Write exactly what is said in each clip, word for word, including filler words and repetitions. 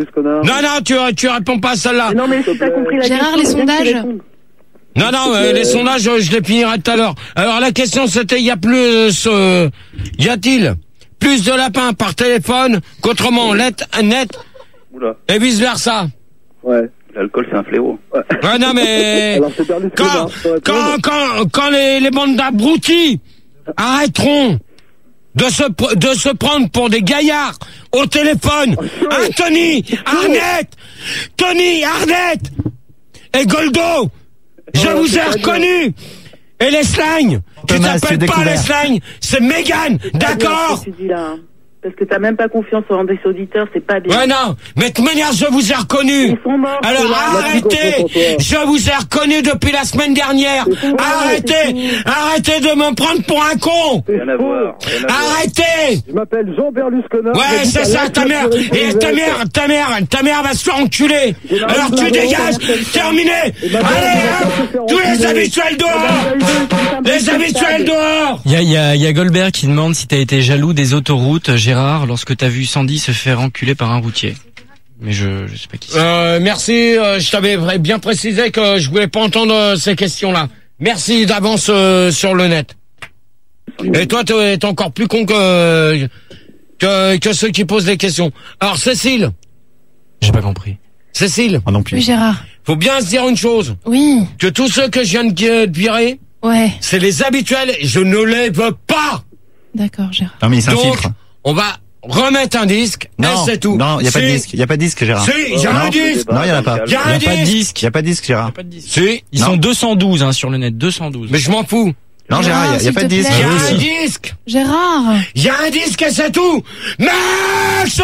Non, non, tu, tu réponds pas à celle-là. Non, mais si t'as compris la Gérard, question, les bien que tu sondages. répondes. Non, non, euh, les sondages, euh, je les finirai tout à l'heure. Alors, la question, c'était, il y a plus, euh, y a-t-il plus de lapins par téléphone qu'autrement, net, net, Oula. et vice versa? Ouais. L'alcool, c'est un fléau. Ouais, non, mais, Alors, c'est Berlusconi, quand, hein, pour répondre. quand, quand, quand les, les bandes d'abrutis arrêteront de se, pr- de se prendre pour des gaillards au téléphone, hein, Tony, Arnett, Tony, Arnett, et Goldo, je Oh, vous c'est ai pas reconnu. Et les slangs, tu Thomas, t'appelles tu es pas découvert. les slangs, c'est Mégane, C'est pas bien d'accord? ce que tu dis là, hein. Parce que t'as même pas confiance en des auditeurs, c'est pas bien. Ouais, non, mais de toute manière, je vous ai reconnu. Ils sont morts. Alors ceux-là. arrêtez, je vous ai reconnu depuis la semaine dernière. Arrêtez, arrêtez de me prendre pour un con. Rien à voir. Rien à voir. Arrêtez. Je m'appelle Jean Berlusconi. Ouais, c'est ça, ta mère, et ta mère, ta mère, ta mère va se faire enculer. Alors tu dégages, terminé. Allez, hein, tous les habituels dehors. Les habituels dehors. Il y a, il y, a, il y a Goldberg qui demande si t'as été jaloux des autoroutes, Gérard, lorsque t'as vu Sandy se faire enculer par un routier. Mais je, je sais pas qui c'est. Euh, merci, euh, je t'avais bien précisé que je voulais pas entendre euh, ces questions-là. Merci d'avance euh, sur le net. Et toi, t'es t'es encore plus con que, que que ceux qui posent des questions. Alors, Cécile, J'ai pas compris. Cécile, Ah non plus. Oui, Gérard. faut bien se dire une chose, Oui. que tous ceux que je viens de de virer, Ouais. c'est les habituels, je ne les veux pas. D'accord, Gérard. Non mais il Donc, s'infiltre. on va remettre un disque, et Non, c'est tout. non, il y a pas de Si, disque, il y a pas de disque, Gérard. Si, il y a Non, un disque. Non, il y en a pas. Il y a Il y un a pas de disque. disque, il y a pas de disque, Gérard. Si, Ils Non. sont deux cent douze hein, sur le net, deux cent douze. mais je m'en fous. Non, Gérard, il y a- il y a s'il pas de te disque. plaît. Il y a Ah, un aussi. disque. Gérard. Il y a un disque et c'est tout. Max.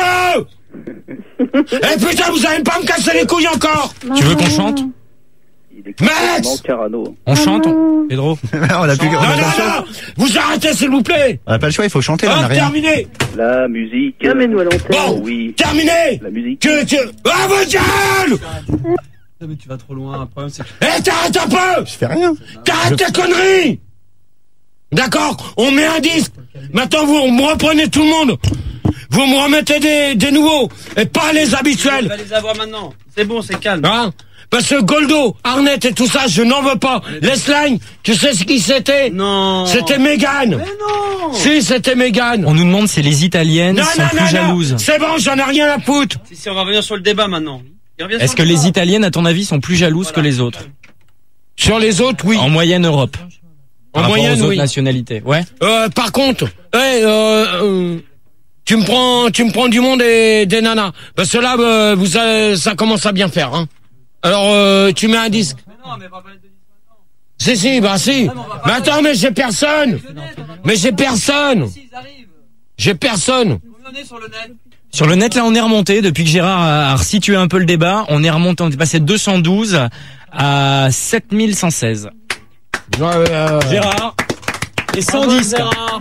Eh putain, vous allez pas me casser les couilles encore. Tu veux qu'on chante? Il est Max complètement Carano. On chante, on... Pedro? on a plus, on Non, a non, pas le choix. non. Vous arrêtez, s'il vous plaît. On a pas le choix, il faut chanter, là, on a Hop, rien. terminé. La musique. Non, mais nous, à l'antenne. Bon, Oui. terminé. La musique. Que, que... Ah, vos gueules. Mais tu vas trop loin, le problème c'est que... Eh, t'arrêtes un peu. Je fais rien. T'arrêtes tes conneries. D'accord, on met un disque. Maintenant, vous me reprenez tout le monde. Vous me remettez des, des nouveaux. Et pas les habituels. les avoir maintenant. C'est bon, c'est calme. Hein? Parce que Goldo, Arnett et tout ça, je n'en veux pas. Les slangs, tu sais ce qui c'était? Non. C'était Mégane. Mais non. Si, c'était Mégane. On nous demande si les Italiennes Non, sont non, plus non, non. jalouses. C'est bon, j'en ai rien à foutre. Si, si, on va revenir sur le débat maintenant. Il revient Est-ce sur que le les débat. Italiennes, à ton avis, sont plus jalouses que les autres? Sur les autres, oui. En moyenne Europe. En Par rapport moyenne, aux autres oui. nationalités. Ouais. Euh, par contre, hey, euh, euh, tu me prends, tu me prends du monde et des nanas. Parce que là, euh, vous savez, ça commence à bien faire, hein. Alors, euh, tu mets un disque. Mais non, mais on va parler de disque maintenant. Si, si, bah si. Mais attends, mais j'ai personne. Mais j'ai personne. Si, ils arrivent. J'ai personne. Combien on est sur le net? Sur le net, là, on est remonté. Depuis que Gérard a a resitué un peu le débat, on est remonté, on est passé de deux cent douze à sept mille cent seize. Euh, Gérard. Et cent dix. Gérard.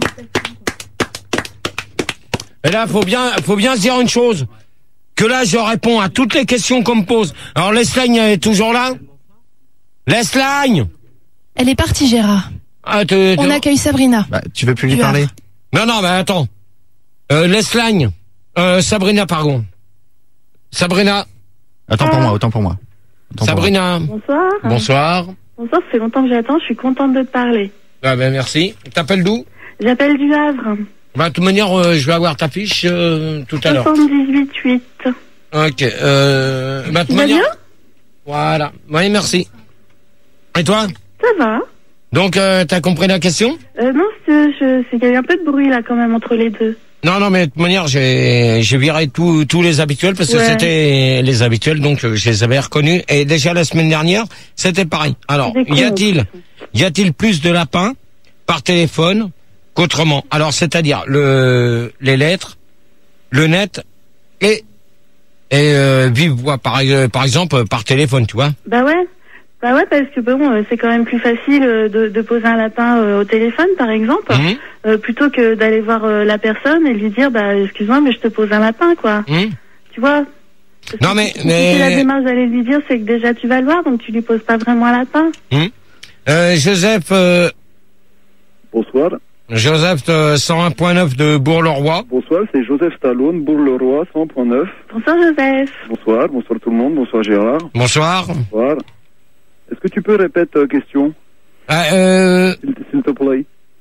Et là, faut bien, faut bien se dire une chose. Que là, je réponds à toutes les questions qu'on me pose. Alors, l'Espagne est toujours là? L'Espagne! Elle est partie, Gérard. Ah, te- te- On accueille Sabrina. Bah, tu veux plus lui Tu as- parler? Non, non, mais attends. Euh, l'Espagne. Euh, Sabrina, pardon. Sabrina. Autant pour moi, autant pour moi. Autant pour moi. Sabrina. Bonsoir. Bonsoir. Bonsoir, ça fait longtemps que j'attends, je suis contente de te parler. Ah ben merci. T'appelles d'où? J'appelle du Havre. Bah, de toute manière, euh, je vais avoir ta fiche euh, tout à l'heure. soixante-dix-huit huit. Ok. Euh, bah, de toute Tu vas manière. bien? Voilà. Oui, merci. Et toi? Ça va. Donc, euh, t'as compris la question? Euh, non, c'est je- c'est qu'il y a eu un peu de bruit là quand même entre les deux. Non, non, mais de toute manière, j'ai j'ai viré tous tous les habituels parce que Ouais. c'était les habituels, donc euh, je les avais reconnus. Et déjà la semaine dernière, c'était pareil. Alors, Des y a-t-il cons. y a-t-il plus de lapins par téléphone qu'autrement? Alors, c'est-à-dire le les lettres, le net et et euh, vive voix par euh, par exemple par téléphone, tu vois. Bah ouais. Bah ouais, parce que bon, euh, c'est quand même plus facile euh, de, de poser un lapin euh, au téléphone, par exemple, Mhm. euh, plutôt que d'aller voir euh, la personne et lui dire, bah excuse-moi, mais je te pose un lapin, quoi. Hum Tu vois? Parce Non, que mais- si, si mais- tu fais la démarche d'aller lui dire, c'est que déjà tu vas le voir, donc tu lui poses pas vraiment un lapin. Hum euh, Joseph, euh, Bonsoir. Joseph euh, cent un point neuf de Bourg-le-Roi. Bonsoir, c'est Joseph Stallone, Bourg-le-Roi, cent point neuf. Bonsoir Joseph. Bonsoir, bonsoir tout le monde, bonsoir Gérard. Bonsoir. Bonsoir. Est-ce que tu peux répéter ta question, Ah, euh, s'il s'il te plaît?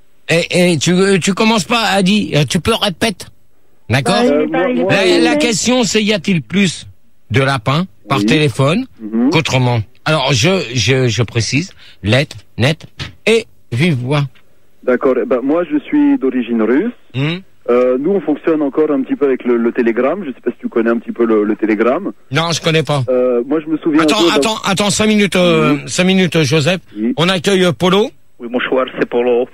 et, et tu, tu commences pas à dire, tu peux répéter. D'accord? Ouais, il est Euh, pas- il est moi- pas La, la honnête. question, c'est y a-t-il plus de lapins par Oui. téléphone Mhm. qu'autrement? Alors, je, je, je précise, lettre, net et vive voix. D'accord, eh ben, moi je suis d'origine russe. Hmm Euh, nous on fonctionne encore un petit peu avec le, le télégramme, je sais pas si tu connais un petit peu le, le télégramme. Non, je connais pas. Euh, moi je me souviens... Attends, un peu attends, attends, cinq minutes, euh, cinq minutes, Joseph. Oui. On accueille euh, Polo. Oui, bonsoir, c'est Polo.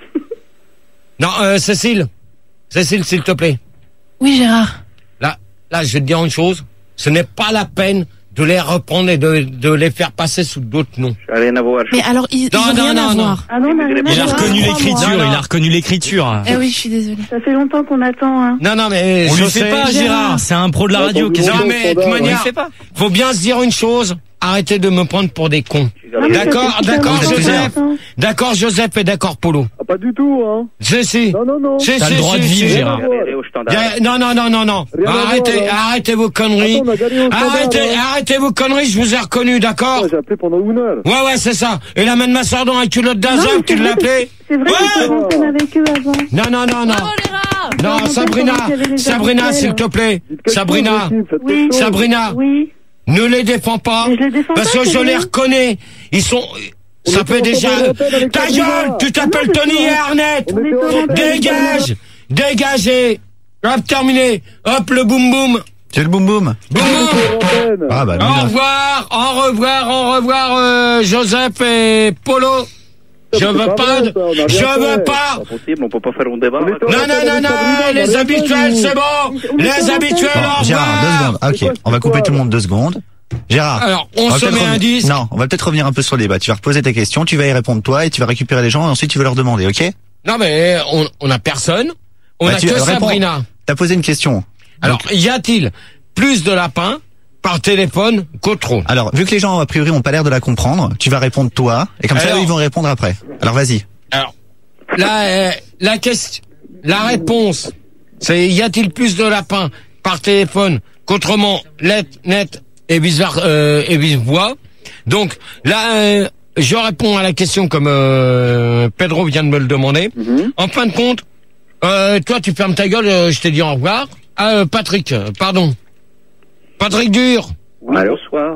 Non, euh, Cécile. Cécile, s'il te plaît. Oui, Gérard. Là, là, je vais te dire une chose. Ce n'est pas la peine de les reprendre et de, de les faire passer sous d'autres noms. J'ai rien à voir. Mais alors, ils, ils Non, ont non, rien non, à non. voir. Ah non, on a rien à Il a voir. reconnu Crois-moi. l'écriture, Non, non. il a reconnu l'écriture. Eh oui, je suis désolée. Ça fait longtemps qu'on attend. Hein. Non, non, mais On je lui sais. fait pas, Gérard, c'est un pro de la radio qui Attends, Non, mais de toute On lui manière, fait pas. faut bien se dire une chose. Arrêtez de me prendre pour des cons. Non, mais ça D'accord, fait super d'accord, longtemps qu'on Joseph. attend. D'accord, Joseph et d'accord, Polo. Ah, pas du tout, hein. Si, si. Non, non, non. Si, T'as si, le droit si, de vivre, si. Gérard. Regardez au standard. Y a- Non, non, non, non, non. Rien à voir, Arrêtez, alors. arrêtez vos conneries. Attends, on a gagné au standard, Arrêtez, hein. arrêtez vos conneries, je vous ai reconnu, d'accord? Ouais, j'ai appelé pendant une heure. Ouais, ouais, c'est ça. Et la main de ma soeur dans un culotte Non, mais d'Azov, c'est tu vrai l'appelais? C'est vrai Ouais. que tu fonctionnes avec eux avant. Non, non, non, non. Gérard. Non, Je me Sabrina, rappelle quand il y avait les Sabrina, habituels. s'il te plaît. Dites quelque Sabrina, chose, Cécile, faites Oui. quelque chose. Sabrina, Oui. ne les défends pas. Mais je les défends Parce pas, que c'est je les vrai. reconnais. Ils sont, ça était fait en déjà, train de répéter avec ta Sabrina. gueule, tu t'appelles Non, mais Tony c'est et vrai. Arnett. On était en train de- Dégage, dégagez. Hop, terminé. Hop, le boum boum. Tu veux le boum boum? Boum boum. Antenne. Ah bah Au lui, là. revoir, au revoir, au revoir, euh, Joseph et Polo. Je C'est veux pas pas, vrai, de- ça, on a rien je fait. veux pas. Pas possible, on peut pas faire un débat. On est là. en- Non, non, non, non, les habituels, c'est bon. Les habituels, Bon, au Gérard, deux revoir. secondes. Ah, C'est quoi, ok, on va c'est couper quoi, tout le là monde deux secondes. Gérard. Alors, on va se peut-être met un revenir- disque. Non, on va peut-être revenir un peu sur le débat. Tu vas reposer tes questions, tu vas y répondre toi et tu vas récupérer les gens et ensuite tu vas leur demander, ok? Non, mais on, on a personne. On Bah, a tu- que réponds. Sabrina. T'as posé une question. Alors, y a-t-il plus de lapins par téléphone qu'autre? Alors, vu que les gens a priori ont pas l'air de la comprendre, tu vas répondre toi et comme ça Alors- eux, ils vont répondre après. Alors vas-y. Alors, la, euh, la question, la réponse, c'est y a-t-il plus de lapins par téléphone qu'autrement, lettre, net et vice euh, et vice voix. Donc là, euh, je réponds à la question comme euh, Pedro vient de me le demander. Mhm. En fin de compte, euh, toi tu fermes ta gueule, euh, je t'ai dit au revoir. Ah, euh, Patrick, euh, pardon. Patrick Dur. Oui, Allô bonsoir.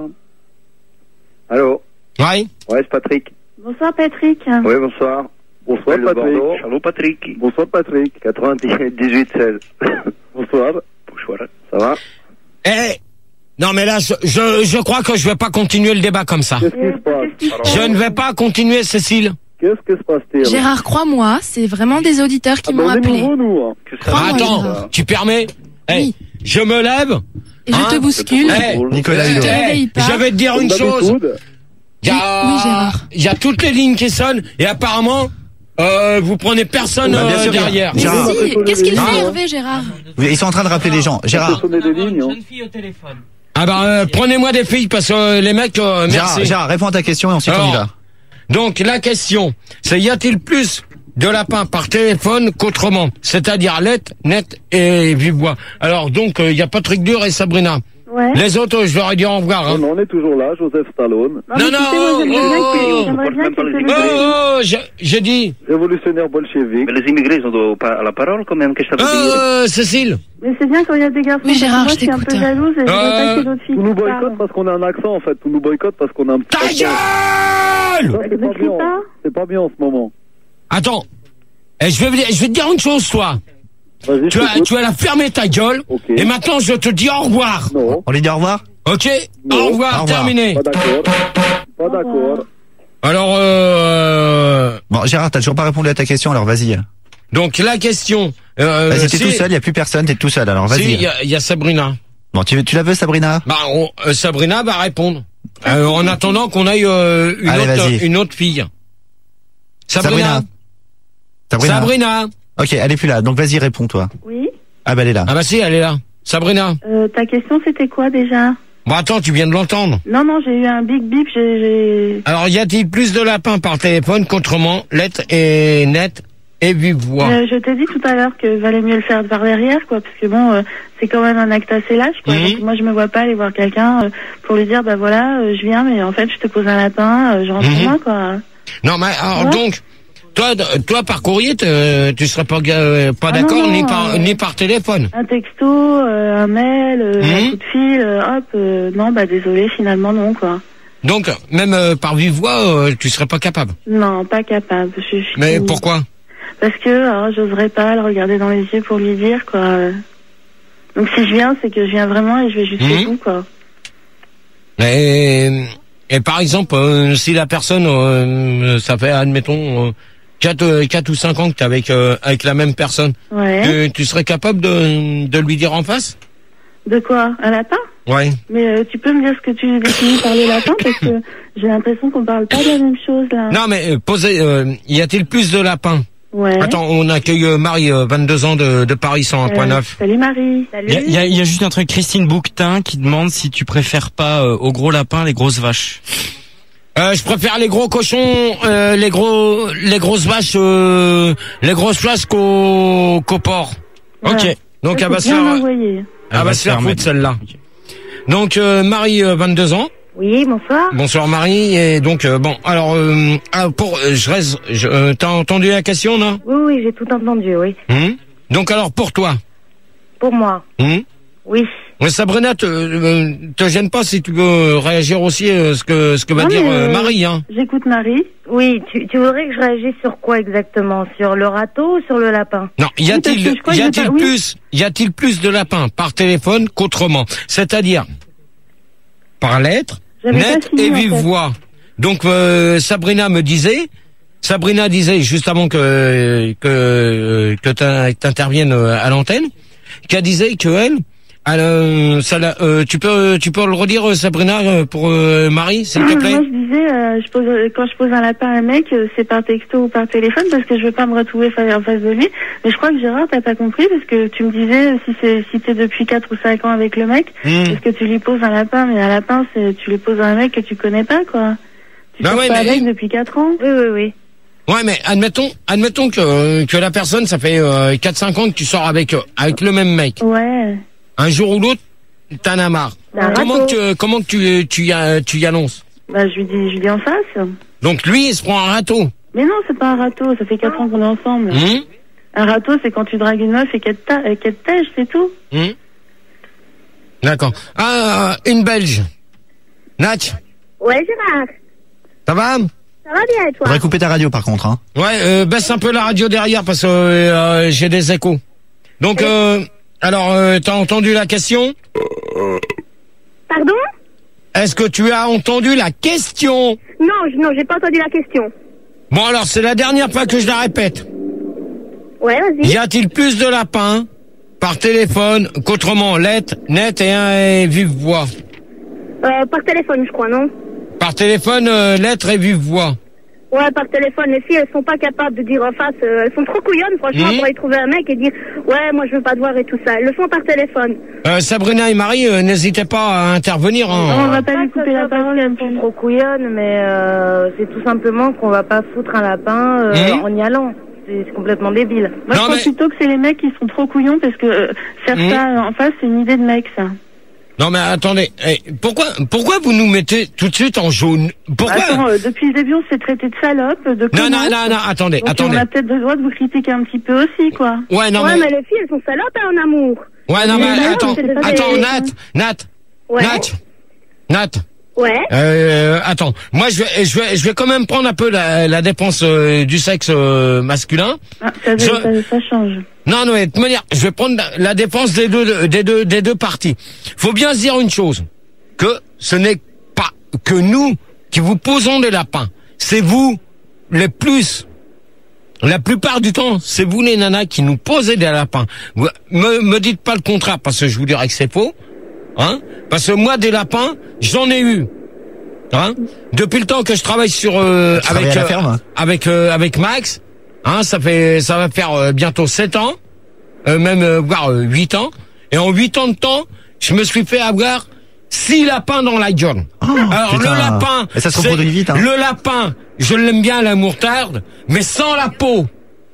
Allô. Ouais. Ouais, c'est Patrick. Bonsoir Patrick. Oui, bonsoir. Bonsoir, Le Patrick. Bordeaux. Allô, Patrick. Bonsoir, Patrick. quatre-vingt-dix-huit seize. Bonsoir. Bonsoir. Ça va? Eh, non mais là, je, je, je crois que je vais pas continuer le débat comme ça. Qu'est-ce qui se passe? Qu'est-ce qui se Je passe ne vais pas continuer, Cécile. Qu'est-ce que se passe-t-il? Gérard, crois-moi, c'est vraiment des auditeurs qui Ah, ben, m'ont on est appelé. nouveaux, nous, hein. Que ça Crois-moi, Attends, Gérard. tu permets? Eh, Oui. je me lève. Et je Hein te bouscule. Eh, Nicolas eh, Hulot. te réveille pas. je vais te dire Comme une chose. d'habitude. Il y Oui, a, oui, Gérard. il y a toutes les lignes qui sonnent et apparemment, euh, vous prenez personne Bah, bien euh, sûr, derrière. Mais Gérard. si, qu'est-ce qu'il Ah. fait Hervé, Gérard? Ils sont en train de rappeler les gens. On Gérard. peut sonner des lignes, hein. Jeune fille au téléphone. Ah bah, euh, prenez-moi des filles parce que euh, les mecs, euh, Gérard, merci. Gérard, réponds à ta question et ensuite on y va. Alors, donc la question, c'est y a-t-il plus de lapins par téléphone qu'autrement, c'est-à-dire lettre, net et vive voix. Alors donc il y a Patrick Dur et Sabrina. Ouais. Les autres, je leur ai dit au revoir. Non, Hein. non, on est toujours là, Joseph Stallone. mais Non, tu non, sais, moi, j'aimerais bien oh, que- oh, j'aimerais bien même pas que les tu Oh, me dises- oh, je- j'ai dit. Révolutionnaire bolchevique. Mais les immigrés, ils ont pas la parole quand même. Qu'est-ce que ça veut dire? Euh, Cécile. Mais c'est bien quand il y a des garçons. Oui, Gérard, moi, je je suis un peu t'écoute. jalouse et je voudrais Euh, pas qu'il y ait d'autres filles Tout nous qui parlent. boycotte parce qu'on a un accent, en fait. Tout nous boycotte parce qu'on a un petit Ta accent. Ça, gueule! c'est pas Mais bien. c'est pas. C'est pas bien en ce moment. Attends. Eh, je vais, je vais te dire une chose, toi. Vas-y, Tu je as, t'écoute. tu as la fermer ta gueule. Ok. Et maintenant, je te dis au revoir. Non, On lui dit au revoir? Ok? Non. Au revoir, Au revoir. terminé. pas d'accord. Pas d'accord. Alors, euh, Bon, Gérard, t'as toujours pas répondu à ta question, alors vas-y. donc la question. Euh, Vas-y, t'es si- tout seul, y a plus personne, t'es tout seul, alors Si, il vas-y. y, a- il y a Sabrina. Bon, tu, tu la veux, Sabrina? Bah, on- euh, Sabrina va répondre. Euh, en attendant qu'on aille euh, une, Allez, autre, vas-y. une autre fille. Sabrina. Sabrina. Sabrina. Ok, elle est plus là, donc vas-y, réponds, toi. Oui. Ah bah elle est là. Ah bah si, elle est là. Sabrina. Euh, ta question, c'était quoi déjà? Bon, attends, tu viens de l'entendre. Non, non, j'ai eu un big bip. J'ai, j'ai... Alors, y a-t-il plus de lapins par téléphone qu'autrement, lettre et net et vive voix. Euh, je t'ai dit tout à l'heure que valait mieux le faire par derrière, quoi, parce que bon, euh, c'est quand même un acte assez lâche, quoi. Mhm. Donc moi, je me vois pas aller voir quelqu'un euh, pour lui dire, bah voilà, euh, je viens, mais en fait, je te pose un lapin, euh, je rentre Mhm. chez moi, quoi. Non, mais alors Ouais. donc, toi, toi par courrier, te- tu serais pas, euh, pas Ah non, d'accord non, ni par euh, ni par téléphone. Un texto, euh, un mail, euh, Mhm. un coup de fil, euh, hop, euh, non, bah désolé, finalement non, quoi. Donc, même euh, par vive voix, euh, tu serais pas capable. Non, pas capable. Je, je, Mais pourquoi? Parce que alors, j'oserais pas le regarder dans les yeux pour lui dire, quoi. Donc si je viens, c'est que je viens vraiment et je vais jusqu'au Mhm. bout, quoi. Et, et par exemple, euh, si la personne, euh, ça fait, admettons, euh, quatre ou cinq ans que t'es avec euh, avec la même personne, Ouais. tu, tu serais capable de de lui dire en face? De quoi? Un lapin? Ouais. Mais euh, tu peux me dire ce que tu définis par le lapin, parce que j'ai l'impression qu'on parle pas de la même chose, là. Non, mais euh, posez, euh, y a-t-il plus de lapins? Ouais. Attends, on accueille euh, Marie, euh, vingt-deux ans de, de Paris cent un point neuf. Euh, salut Marie. Il y a, y a- y a juste un truc, Christine Bouquetin qui demande si tu préfères pas euh, aux gros lapins les grosses vaches. Euh, je préfère les gros cochons, euh, les gros, les grosses vaches, euh, les grosses vaches qu'au qu'au porc. Voilà. Ok. Donc Ça, elle va c'est se bien faire, envoyé. elle va se faire foutre mettre. celle-là. Donc euh, Marie, euh, vingt-deux ans. Oui, bonsoir. Bonsoir Marie. Et donc euh, bon, alors euh, ah, pour, euh, je reste, je, euh, t'as entendu la question, non? Oui, oui, j'ai tout entendu, oui. Hum Donc alors pour toi, Pour moi, hum oui. Ouais, Sabrina, te, euh, te gêne pas si tu veux réagir aussi euh, ce que ce que va Non, dire mais, euh, euh, Marie, hein. J'écoute Marie. Oui, tu, tu voudrais que je réagisse sur quoi exactement? Sur le râteau ou sur le lapin? Non, y Oui, parce a-t-il que je crois y que a-t-il j'ai pas- oui. plus y a-t-il plus de lapins par téléphone qu'autrement? C'est-à-dire par lettre, J'avais pas net fini, et en vive fait. voix. Donc euh, Sabrina me disait, Sabrina disait juste avant que que que t'in- que t'interviennes euh, à l'antenne, qu'elle disait que elle, elle, euh, ça la- euh, tu peux tu peux le redire euh, Sabrina euh, pour euh, Marie, s'il te plaît. Moi, je disais, euh, je pose, euh, quand je pose un lapin à un mec, euh, c'est par texto ou par téléphone, parce que je veux pas me retrouver fa- en face de lui. Mais je crois que Gérard, t'as pas compris, parce que tu me disais, euh, si c'est, si t'es depuis quatre ou cinq ans avec le mec, Hmm. est-ce que tu lui poses un lapin? Mais un lapin, c'est, tu lui poses à un mec que tu connais pas, quoi. Tu Bah sors ouais, pas mais- avec depuis quatre ans. Oui, oui, oui. Ouais, mais admettons, admettons que que la personne, ça fait euh, quatre cinq ans que tu sors avec euh, avec le même mec. Ouais. Un jour ou l'autre, t'en as marre. C'est un Comment râteau. que tu comment que tu tu y, a- tu y annonces? Bah, je lui dis, je lui dis en face. Donc lui, il se prend un râteau. Mais non, c'est pas un râteau, ça fait quatre ans qu'on est ensemble. Hum Un râteau, c'est quand tu dragues une meuf et qu'elle te ta- euh, qu'elle te tèche, c'est tout. Hum D'accord. Ah, une Belge. Natch, Ouais, Gérard. ça va? Ça va bien, et toi? Faudrait couper ta radio par contre, hein. Ouais, euh, baisse un peu la radio derrière parce que euh, j'ai des échos. Donc, euh, alors, euh, t'as entendu la question? Pardon? Est-ce que tu as entendu la question? Non, je, non, j'ai pas entendu la question. Bon, alors, c'est la dernière fois que je la répète. Ouais, vas-y. Y a-t-il plus de lapins par téléphone qu'autrement, lettre, net et un et vive voix? Euh, par téléphone, je crois, non? Par téléphone, euh, lettre et vive voix. Ouais, par téléphone. Les filles, elles sont pas capables de dire en face. euh, elles sont trop couillonnes, franchement, Mhm. pour aller trouver un mec et dire ouais, moi je veux pas te voir et tout ça. Elles le font par téléphone. Euh, Sabrina et Marie, euh, n'hésitez pas à intervenir. Non, on Hein. va pas lui couper la parole. Elles sont trop couillonnes, mais euh, c'est tout simplement qu'on va pas foutre un lapin euh, Mhm. en y allant. C'est c'est complètement débile. Moi, je Non, crois mais- plutôt que c'est les mecs qui sont trop couillons, parce que euh, faire Mhm. ça en face, c'est une idée de mec, ça. Non mais attendez, eh, pourquoi pourquoi vous nous mettez tout de suite en jaune? Pourquoi? Attends, euh, depuis le début, on s'est traité de salope, de Non, connasse. non, non, non, attendez, Donc, attendez. on a peut-être le droit de vous critiquer un petit peu aussi, quoi. Ouais, non ouais, mais... mais les filles, elles sont salopes hein, en amour. Ouais, non Mais mais non, attends, c'est pas attends, des- Nat, Nat, Ouais. Nat, Nat. Ouais. Euh, attends, moi je vais, je vais, je vais quand même prendre un peu la, la dépense euh, du sexe euh, masculin. Ah, ça, Je- ça, ça change. Non, non, mais de toute manière, je vais prendre la, la dépense des deux, des deux, des deux parties. Faut bien se dire une chose, que ce n'est pas que nous qui vous posons des lapins, c'est vous les plus. La plupart du temps, c'est vous les nanas qui nous posez des lapins. Vous- Me, me dites pas le contraire parce que je vous dirais que c'est faux, hein. Parce que moi, des lapins, j'en ai eu. Hein? Depuis le temps que je travaille sur euh, Tu travailles avec à la euh, ferme avec euh, avec Max, hein, ça fait ça va faire euh, bientôt sept ans, euh, même euh, voire euh, huit ans. Et en huit ans de temps, je me suis fait avoir six lapins dans la gueule. Oh, Alors putain. le lapin, Et ça se c'est- reproduit vite, hein. le lapin, je l'aime bien la moutarde, mais sans la peau.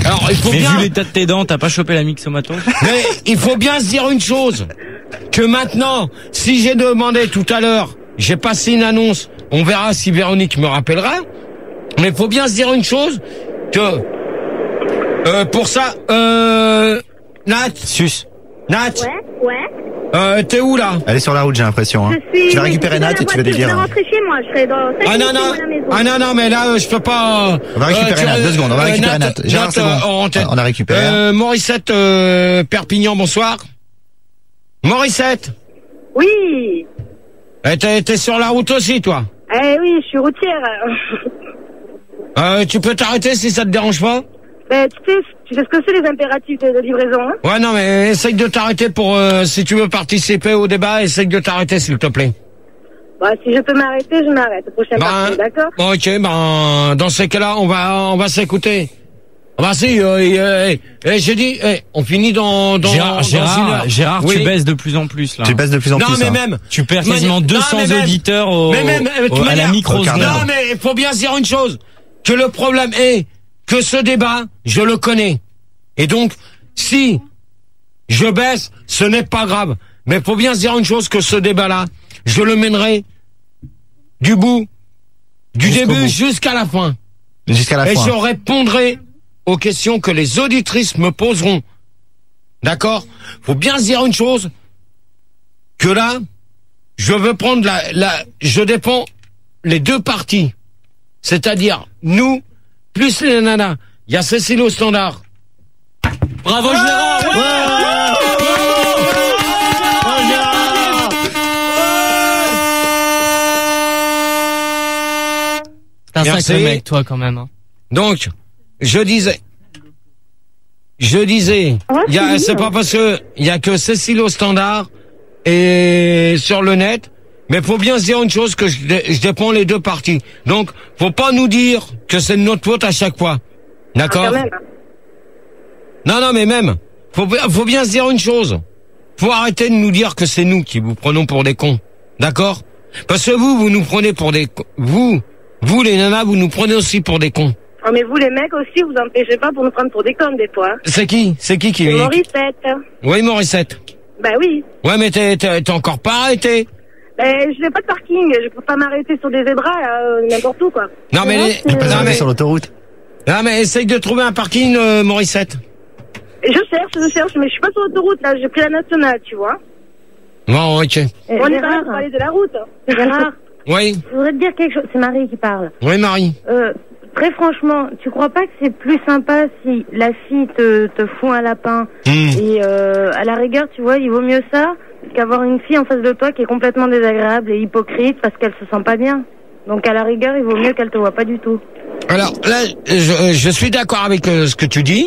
Alors, il faut Mais bien... vu l'état de tes dents, t'as pas chopé la myxomatose? Mais il faut bien se dire une chose, que maintenant, si j'ai demandé tout à l'heure, j'ai passé une annonce, on verra si Véronique me rappellera, mais il faut bien se dire une chose, que euh, pour ça, euh, Nat, Sus. Nat, Ouais, ouais. euh, t'es où là? Elle est sur la route, j'ai l'impression. Hein. Je suis... Tu vas récupérer Nat et tu vas lui Je dire. vais rentrer chez moi, je serai dans cinq Ah non minutes non, à la maison. ah non non, mais là euh, je peux pas. On va récupérer tu- Nat, deux secondes, on va euh, récupérer Nat. Gérard, c'est bon. euh, en tête. On a récupéré. Euh, Morissette, euh, Perpignan, bonsoir. Morissette, Oui. eh, t'es, t'es sur la route aussi, toi. Eh oui, je suis routière. Euh, tu peux t'arrêter si ça te dérange pas? Ben, tu sais, tu sais ce que c'est les impératifs de, de livraison, hein? Ouais, non, mais essaye de t'arrêter pour, euh, si tu veux participer au débat, essaye de t'arrêter, s'il te plaît. Bah, si je peux m'arrêter, je m'arrête. Prochain Ben, parti, d'accord? Bon, ok, ben, dans ces cas-là, on va, on va s'écouter. Ah bah si, euh, euh, euh, j'ai dit, eh, on finit dans, dans, Gérard, dans Gérard, une heure. Gérard, Oui. tu baisses de plus en plus là. Tu baisses de plus en Non, plus. mais hein. même. Tu perds Mais- quasiment non, deux cents mais même- auditeurs au, mais même, de toute au- à la manière- micro Au quart Non, d'heure. mais il faut bien se dire une chose, que le problème est que ce débat, je le connais. Et donc, si je baisse, ce n'est pas grave. Mais il faut bien se dire une chose, que ce débat-là, je le mènerai du bout, du Jusqu'au début bout. jusqu'à la fin. Jusqu'à la Et fin. je répondrai aux questions que les auditrices me poseront. D'accord? Faut bien se dire une chose, que là, je veux prendre la, la, je défends les deux parties. C'est-à-dire, nous, plus les nanas. Il y a Cécile au standard. Bravo Gérard. T'es un Merci. sacré mec, toi, quand même. Hein. Donc, je disais, je disais, il y a, c'est pas parce que il y a que Cécile au standard et sur le net, mais faut bien se dire une chose, que je, dé- je défends les deux parties. Donc, faut pas nous dire que c'est de notre faute à chaque fois. D'accord? Quand même. Non, non, mais même, faut, bien- faut bien se dire une chose. Faut arrêter de nous dire que c'est nous qui vous prenons pour des cons. D'accord? Parce que vous, vous nous prenez pour des cons. Vous, vous les nanas, vous nous prenez aussi pour des cons. Oh, mais vous, les mecs aussi, vous empêchez pas pour nous prendre pour des connes, des fois. Hein. C'est qui? C'est qui qui... C'est Morissette. Oui, Morissette. Bah oui. Ouais, mais t'es, t'es, t'es encore pas arrêté. Ben, je n'ai pas de parking, je peux pas m'arrêter sur des zébras, euh, n'importe où, quoi. Non, mais, Moi, les- c'est, Tu peux euh, non, mais, sur l'autoroute. non, mais essaye de trouver un parking, euh, Morissette. Je cherche, je cherche, mais je suis pas sur l'autoroute, là, j'ai pris la nationale, tu vois. Bon, ok. On est pas pour aller de la route. Gérard, Oui, je voudrais te dire quelque chose. C'est Marie qui parle. oui, Marie. Euh, très franchement, tu crois pas que c'est plus sympa si la fille te, te fout un lapin Hmm. et euh, à la rigueur, tu vois, il vaut mieux ça qu'avoir une fille en face de toi qui est complètement désagréable et hypocrite parce qu'elle se sent pas bien. Donc à la rigueur, il vaut mieux qu'elle te voit pas du tout. Alors, là, je, je suis d'accord avec euh, ce que tu dis.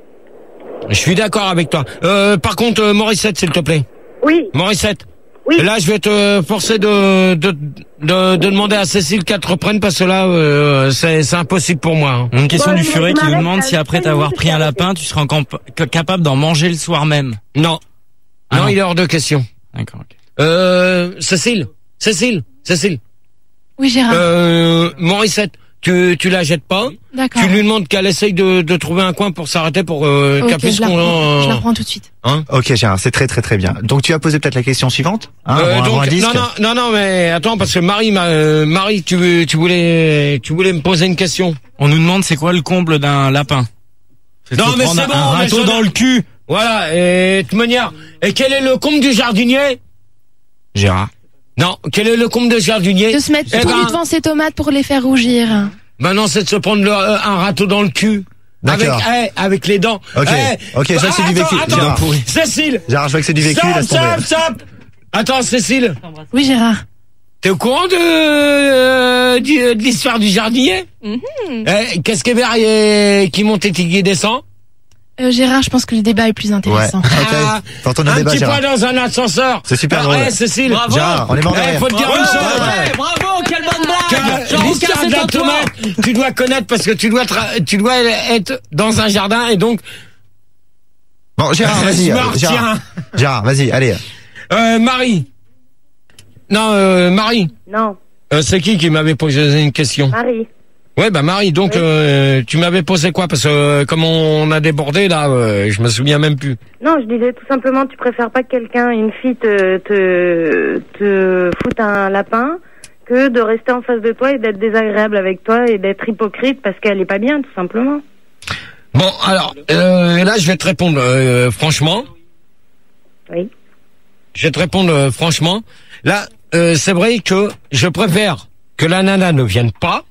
Je suis d'accord avec toi. Euh, par contre, euh, Morissette, s'il te plaît. Oui, Morissette. oui. Là, je vais te forcer de, de, de, de demander à Cécile qu'elle te reprenne parce que là, euh, c'est, c'est impossible pour moi. Hein. Une question Bon, du mais furet je qui nous m'arrête, demande là, si après je t'avoir sais pris un pas. lapin, tu seras encore p- capable d'en manger le soir même. Non. Ah non, non. il est hors de question. D'accord, ok. Euh, Cécile. Cécile. Cécile. Oui, Gérard. Euh, Morissette. Tu, tu la jettes pas. D'accord. Tu lui demandes qu'elle essaye de, de trouver un coin pour s'arrêter pour euh, Ok, qu'elle puisse je la qu'on reprends. Je la en... reprends tout de suite. Hein Ok, Gérard, c'est très très très bien. Donc tu as posé peut-être la question suivante, hein, Euh, avant- avant donc, un disque. non, non, non, non, mais attends, parce que Marie, m'a- euh, Marie, tu, veux- tu voulais, tu voulais me poser une question. On nous demande c'est quoi le comble d'un lapin. C'est de Non, se mais prendre c'est bon, un mais râteau je- dans le cul. Voilà, et de toute manière, et quel est le comble du jardinier? Gérard. Non, quel est le comble du jardinier? De se mettre Eh tout ben, nu devant ses tomates pour les faire rougir. Maintenant, c'est de se prendre le- euh, un râteau dans le cul. Avec, D'accord. eh, avec les dents. Ok, Eh, ok, je vois que c'est du attends, vécu. attends, Gérard. Cécile. Gérard, je vois que c'est du vécu, Stop, laisse tomber. stop, stop. Attends, Cécile. Oui, Gérard. T'es au courant de, euh, du- de l'histoire du jardinier? Mhm. Eh, qu'est-ce qui est vert et qui monte et qui descend? Euh, Gérard, je pense que le débat est plus Ouais, intéressant. Ah, ok. T'entends le un débat, petit Gérard. point dans un ascenseur. C'est super Ah, drôle. ouais, Cécile. Bravo. Gérard, on est mort de Eh, rire. faut te dire Ouais, une chose. ouais, ouais. Bravo, quelle bonne blague. Que l'histoire de la tomate, tu dois connaître parce que tu dois, tra- tu dois être dans un jardin et donc. Bon, Gérard, vas-y. Je me euh, retiens. Gérard, Gérard, vas-y, allez. Euh, Marie. Non, euh, Marie. Non, Euh, c'est qui qui m'avait posé une question? Marie. Ouais, bah Marie, donc Oui. euh, tu m'avais posé quoi? Parce que euh, comme on a débordé là, euh, je me souviens même plus. Non, je disais tout simplement, tu préfères pas que quelqu'un, une fille, te, te, te foute un lapin que de rester en face de toi et d'être désagréable avec toi et d'être hypocrite parce qu'elle est pas bien, tout simplement. Bon, alors euh, là, je vais te répondre euh, franchement. Oui. Je vais te répondre euh, franchement. Là, euh, c'est vrai que je préfère que la nana ne vienne pas.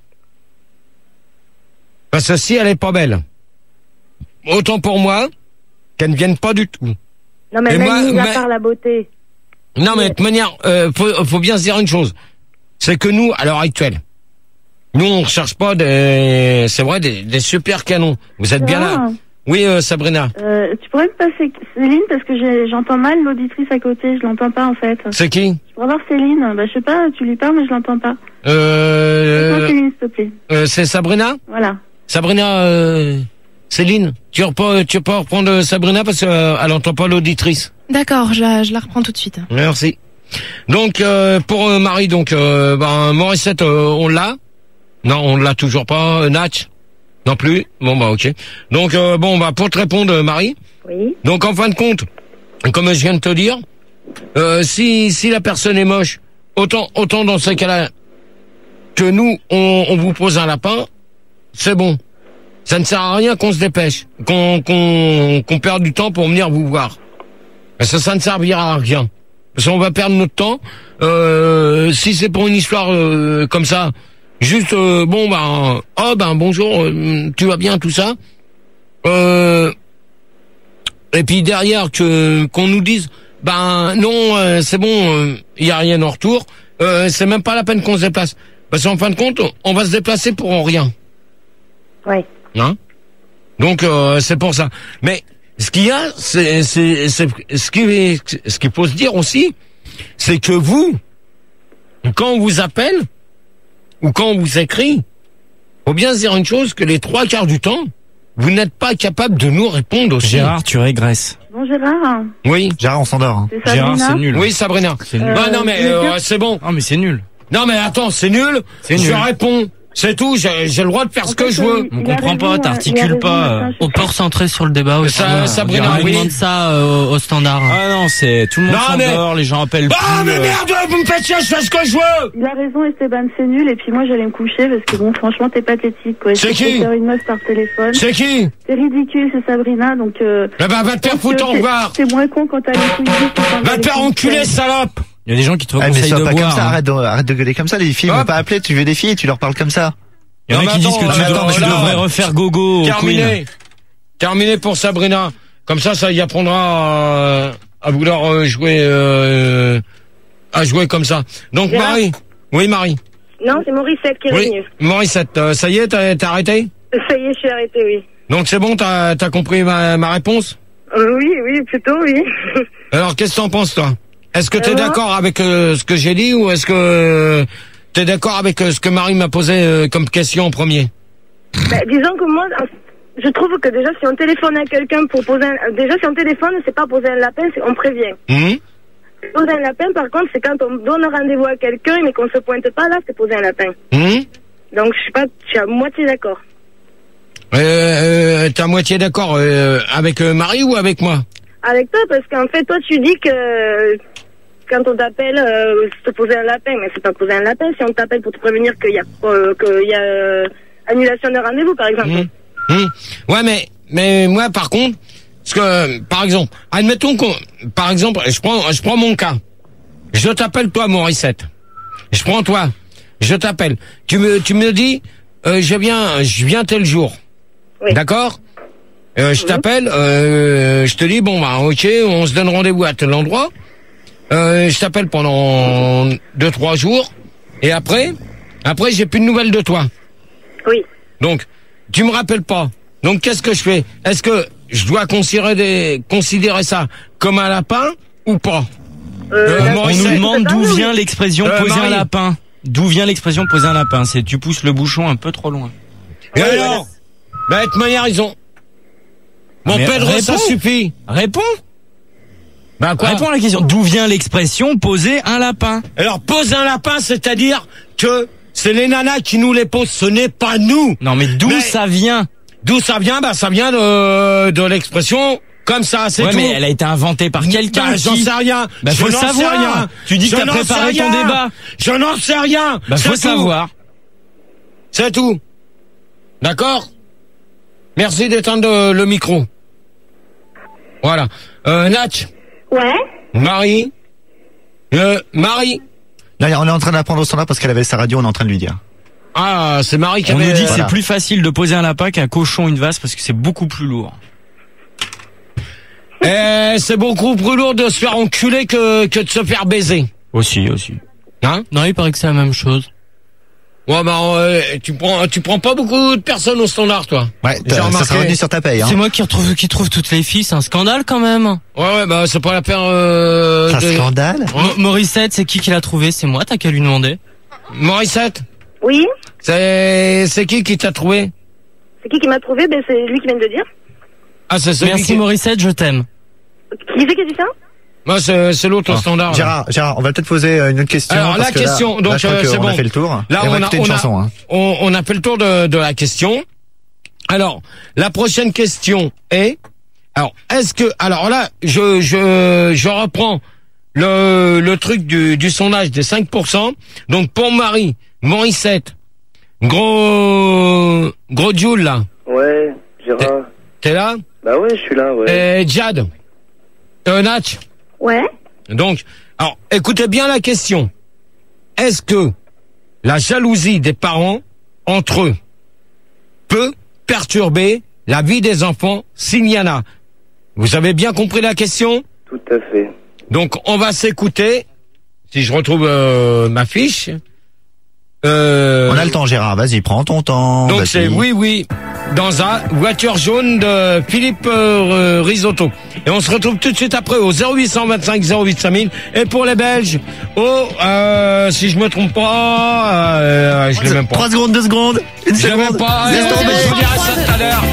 Parce que si elle est pas belle, autant pour moi qu'elle ne vienne pas du tout. Non, mais Et même moi, mis à mais- part la beauté. Non, mais de toute manière, euh, faut, faut bien se dire une chose. C'est que nous, à l'heure actuelle, nous, on recherche pas des, c'est vrai, des, des super canons. Vous êtes bien là? Oui, euh, Sabrina. Euh, tu pourrais me passer Céline parce que j'ai- j'entends mal l'auditrice à côté, je l'entends pas en fait. C'est qui? Je pourrais avoir Céline, bah je sais pas, tu lui parles mais je l'entends pas. Euh, Passe-moi Céline s'il te plaît. euh, c'est Sabrina? Voilà. Sabrina, euh, Céline, tu peux, tu peux reprendre Sabrina parce qu'elle euh, entend pas l'auditrice. D'accord, je la, je la reprends tout de suite. Merci. Donc euh, pour euh, Marie, donc euh, ben Morissette, euh, on l'a. Non, on l'a toujours pas. Euh, Natch, non plus. Bon bah ok. Donc euh, bon bah pour te répondre, euh, Marie. Oui. Donc en fin de compte, comme je viens de te dire, euh, si si la personne est moche, autant autant dans ces cas-là que nous on, on vous pose un lapin, c'est bon. Ça ne sert à rien qu'on se dépêche, qu'on qu'on qu'on perde du temps pour venir vous voir. Parce que ça ne servira à rien. Parce qu'on va perdre notre temps. Euh, si c'est pour une histoire euh, comme ça, juste euh, bon ben oh ben bonjour, euh, tu vas bien tout ça. Euh, et puis derrière que qu'on nous dise ben non euh, c'est bon, il euh, y a rien en retour. Euh, c'est même pas la peine qu'on se déplace. Parce qu'en fin de compte, on va se déplacer pour rien. Ouais. Hein? Donc euh, c'est pour ça. Mais ce qu'il y a, c'est, c'est, c'est ce qui, ce qu'il faut se dire aussi, c'est que vous, quand on vous appelle ou quand on vous écrit, faut bien se dire une chose, que les trois quarts du temps, vous n'êtes pas capable de nous répondre aussi. Gérard, tu régresses. Bon Gérard, Oui. Gérard, on s'endort. Hein. c'est Gérard, Sabrina. c'est nul. Oui, Sabrina. C'est nul. Euh, Ah, non mais je veux euh, dire- c'est bon. Non, mais c'est nul. Non mais attends, c'est nul. C'est je nul. réponds. C'est tout. J'ai, j'ai le droit de faire ce En que fait, je veux. il- On il a comprend raison, pas, euh, il a t'articules raison, pas. machin, je On sais peut pas. recentrer sur le débat aussi. Ça, Voilà. Sabrina, On oui. demande ça euh, au, au standard. Ah non, c'est tout le monde Non, mais- s'endort, les gens appellent Ah plus. mais euh, merde, vous me faites chier, je fais ce que je veux. Il a raison Esteban, c'est nul et puis moi j'allais me coucher parce que bon franchement t'es pathétique quoi. C'est Essayer qui de faire une meuf par téléphone. C'est qui? C'est ridicule, c'est Sabrina donc. Euh, Eh ben va te faire foutre, au revoir. C'est moins con quand t'as les couilles vides que quand t'as Va les te faire couilles enculer, pleines. salope. Il y a des gens qui te Ah, mais conseillent sois de pas boire. comme ça, hein. arrête de, arrête de gueuler comme ça, les filles Hop. vont pas appeler, tu veux des filles et tu leur parles comme ça. Il y en Non, a qui mais disent que attends, tu, mais dois- attends, tu là, devrais refaire gogo au Terminé. Queen. Terminé pour Sabrina. Comme ça, ça y apprendra à, à vouloir euh, jouer, euh, à jouer comme ça. Donc Gérard Marie. Oui, Marie. Non, c'est Morissette qui est Oui. revenu. Morissette, euh, ça y est, t'as, t'as arrêté? Ça y est, je suis arrêtée, oui. Donc c'est bon, t'as, t'as compris ma, ma réponse? Euh, oui, oui, plutôt, oui. Alors qu'est-ce que t'en penses, toi? Est-ce que t'es Euh, d'accord avec euh, ce que j'ai dit ou est-ce que euh, t'es d'accord avec euh, ce que Marie m'a posé euh, comme question en premier? Bah, disons que moi, je trouve que déjà, si on téléphone à quelqu'un pour poser un... Déjà, si on téléphone, c'est pas poser un lapin, c'est on prévient. Hum Poser un lapin, par contre, c'est quand on donne rendez-vous à quelqu'un, mais qu'on se pointe pas, là, c'est poser un lapin. Hum Donc, je suis pas... Je suis à moitié d'accord. Euh, euh, t'es à moitié d'accord euh, avec euh, Marie ou avec moi? Avec toi, parce qu'en fait, toi, tu dis que... Quand on t'appelle, euh, c'est te poser un lapin, mais c'est pas poser un lapin. Si on t'appelle pour te prévenir qu'il y a, euh, qu'il y a euh, annulation de rendez-vous, par exemple. Hum, hum. Ouais, mais mais moi par contre, parce que euh, par exemple, admettons qu'on, par exemple, je prends je prends mon cas. Je t'appelle toi, Morissette. Je prends toi. Je t'appelle. Tu me tu me dis, euh, je viens je viens tel jour. Oui. D'accord. Euh, je t'appelle. Euh, je te dis bon bah ok, on se donne rendez-vous à tel endroit. Euh, je t'appelle pendant deux trois jours et après après j'ai plus de nouvelles de toi. Oui. Donc, tu me rappelles pas. Donc, qu'est-ce que je fais? Est-ce que je dois considérer, des, considérer ça comme un lapin ou pas? Euh, Euh, la- On Morissette. nous demande d'où vient l'expression Euh, poser un Marie. lapin. D'où vient l'expression poser un lapin? C'est tu pousses le bouchon un peu trop loin. Et Oui, alors? Bah, de toute manière, ils ont... Mon Mais Pedro, ça réponds. suffit. Réponds. Bah, quoi? Réponds à la question. D'où vient l'expression poser un lapin? Alors, pose un lapin, c'est-à-dire que c'est les nanas qui nous les posent, ce n'est pas nous. Non, mais d'où ça vient? D'où ça vient? Bah, ça vient de, de l'expression comme ça, c'est ouais, tout. mais elle a été inventée par quelqu'un. Bah, j'en qui... sais rien. Bah, je faut le n'en savoir. sais rien. Tu dis que Je t'as n'en préparé sais ton rien. débat. Je n'en sais rien. Bah, faut C'est tout. savoir. C'est tout. D'accord? Merci d'éteindre le micro. Voilà. Euh, Natch. Ouais. Marie. Euh, Marie. Là, on est en train d'apprendre au standard parce qu'elle avait sa radio, on est en train de lui dire. Ah, c'est Marie qui On avait... nous dit que Voilà. c'est plus facile de poser un lapin qu'un cochon, une vache, parce que c'est beaucoup plus lourd. Eh, c'est beaucoup plus lourd de se faire enculer que, que de se faire baiser. Aussi, aussi. Hein? Non, il paraît que c'est la même chose. Ouais, bah, euh, tu prends, tu prends pas beaucoup de personnes au standard, toi. Ouais, J'ai ça remarqué. sera revenu sur ta paye. Hein. C'est moi qui retrouve, qui trouve toutes les filles, c'est un scandale quand même. Ouais, ouais, bah, c'est pas la peine, euh... C'est un de- scandale. Mo- Morissette, c'est qui qui l'a trouvé? C'est moi, t'as qu'à lui demander. Morissette? Oui. C'est, c'est qui qui t'a trouvé? C'est qui qui m'a trouvé? Ben, c'est lui qui vient de le dire. Ah, c'est celui Merci qui... Morissette, je t'aime. Qui c'est qui a dit ça? Moi, c'est, c'est l'autre au standard. là. Gérard, Gérard, on va peut-être poser euh, une autre question. Alors, parce la que là- question, là, donc, je crois euh, que c'est on bon. a fait le tour. Là, Et on va on a, écouter une on a, chanson. Hein. on, on a fait le tour de, de la question. Alors, la prochaine question est, alors, est-ce que, alors là, je, je, je reprends le, le truc du, du sondage des cinq pour cent. Donc, pour Marie, Morissette, gros, gros Jules, là. Ouais, Gérard. T'es là? Bah ouais, je suis là, ouais. Et Jad. Euh, Natch. Ouais. Donc, alors, écoutez bien la question. Est-ce que la jalousie des parents entre eux peut perturber la vie des enfants s'il y en a? Vous avez bien compris la question? Tout à fait. Donc, on va s'écouter. Si je retrouve euh, ma fiche. Euh, On a le temps, Gérard. Vas-y, prends ton temps. donc vas-y. c'est oui, oui, dans un voiture jaune de Philippe euh, Risotto. Et on se retrouve tout de suite après au zéro huit cent vingt-cinq zéro huit cinq mille. Et pour les Belges, oh, euh, si je me trompe pas, euh, je l'ai même pas. Trois secondes, deux secondes, une Je l'ai même seconde. pas. Laisse Euh, tomber. je vous dirai ça tout à l'heure.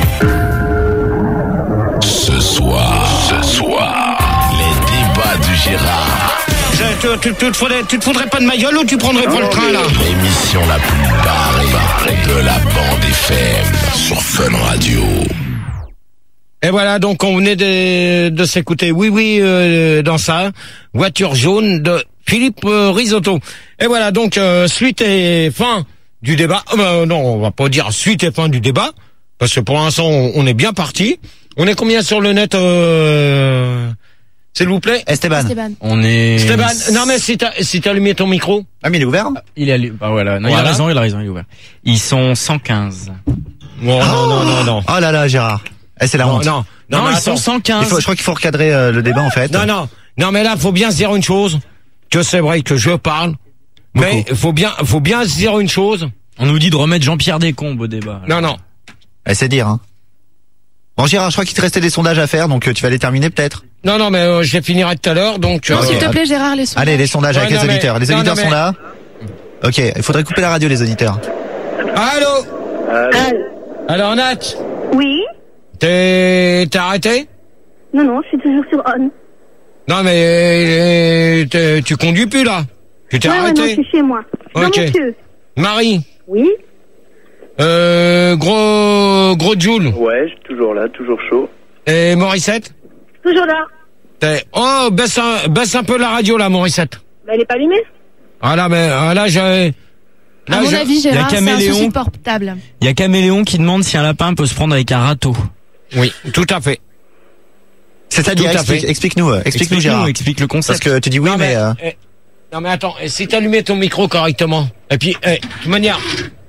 Ce soir, ce soir, les débats du Gérard. Je- Tu, tu, tu, te faudrais, tu te foutrais pas de ma gueule ou tu prendrais pas le train là? L'émission la plus barrée de la bande F M sur Fun Radio. Et voilà, donc on venait de, de s'écouter, oui, oui, euh, dans ça, voiture jaune de Philippe euh, Risotto. Et voilà, donc euh, suite et fin du débat. Euh, bah, non, on va pas dire suite et fin du débat, parce que pour l'instant, on, on est bien parti. On est combien sur le net, euh, s'il vous plaît? Esteban. Esteban. On est... Esteban, non mais si t'as si t'as allumé ton micro. Ah, mais il est ouvert. Il est allé... Bah voilà, non, il Voilà. a raison, il a raison, il est ouvert. Ils sont cent quinze. Non, non, non, non, non. Oh là là, Gérard. Eh, c'est la Non, honte. non, non, Non, mais ils attends. sont cent Il quinze. faut, je crois qu'il faut recadrer euh, le débat en fait. Non, non, non, mais là, faut bien se dire une chose, que c'est vrai que je parle, mais faut bien, faut bien se dire une chose. On nous dit de remettre Jean-Pierre Descombes au débat. Non, non. Eh, c'est dire. Hein. Bon, Gérard, je crois qu'il te restait des sondages à faire, donc euh, tu vas les terminer peut-être. Non, non, mais euh, je les finirai tout à l'heure, donc... Non, euh, s'il te plaît, Gérard, les sondages. Allez, les sondages Ouais, avec non, les mais- auditeurs. Les non, auditeurs non, sont mais- là. Ok, il faudrait couper la radio, les auditeurs. Allô? Alors, Nat, Oui. t'es, t'es arrêté? Non, non, je suis toujours sur on. Non, mais euh, t'es- tu conduis plus, là? Tu t'es Ouais, ouais, non, arrêté? je suis chez moi. Non, Ok. monsieur. Marie, Oui. euh, gros, gros Jules, Ouais, je suis toujours là, toujours chaud. et Morissette? Toujours là. T'es- Oh, baisse un, baisse un peu la radio, là, Morissette. Bah, elle est pas allumée. Ah là, mais ah, là, j'ai... À là, mon je- avis, Gérard, c'est un Caméléon. souci portable. Il y a Caméléon qui demande si un lapin peut se prendre avec un râteau. Oui, tout à fait. C'est-à-dire, Tout à explique, fait. explique-nous, euh, explique-nous, Gérard. Explique le Parce concept. que tu dis oui, Non, mais... euh, eh, non, mais attends, eh, si t'allumais ton micro correctement, et puis, eh, de toute manière...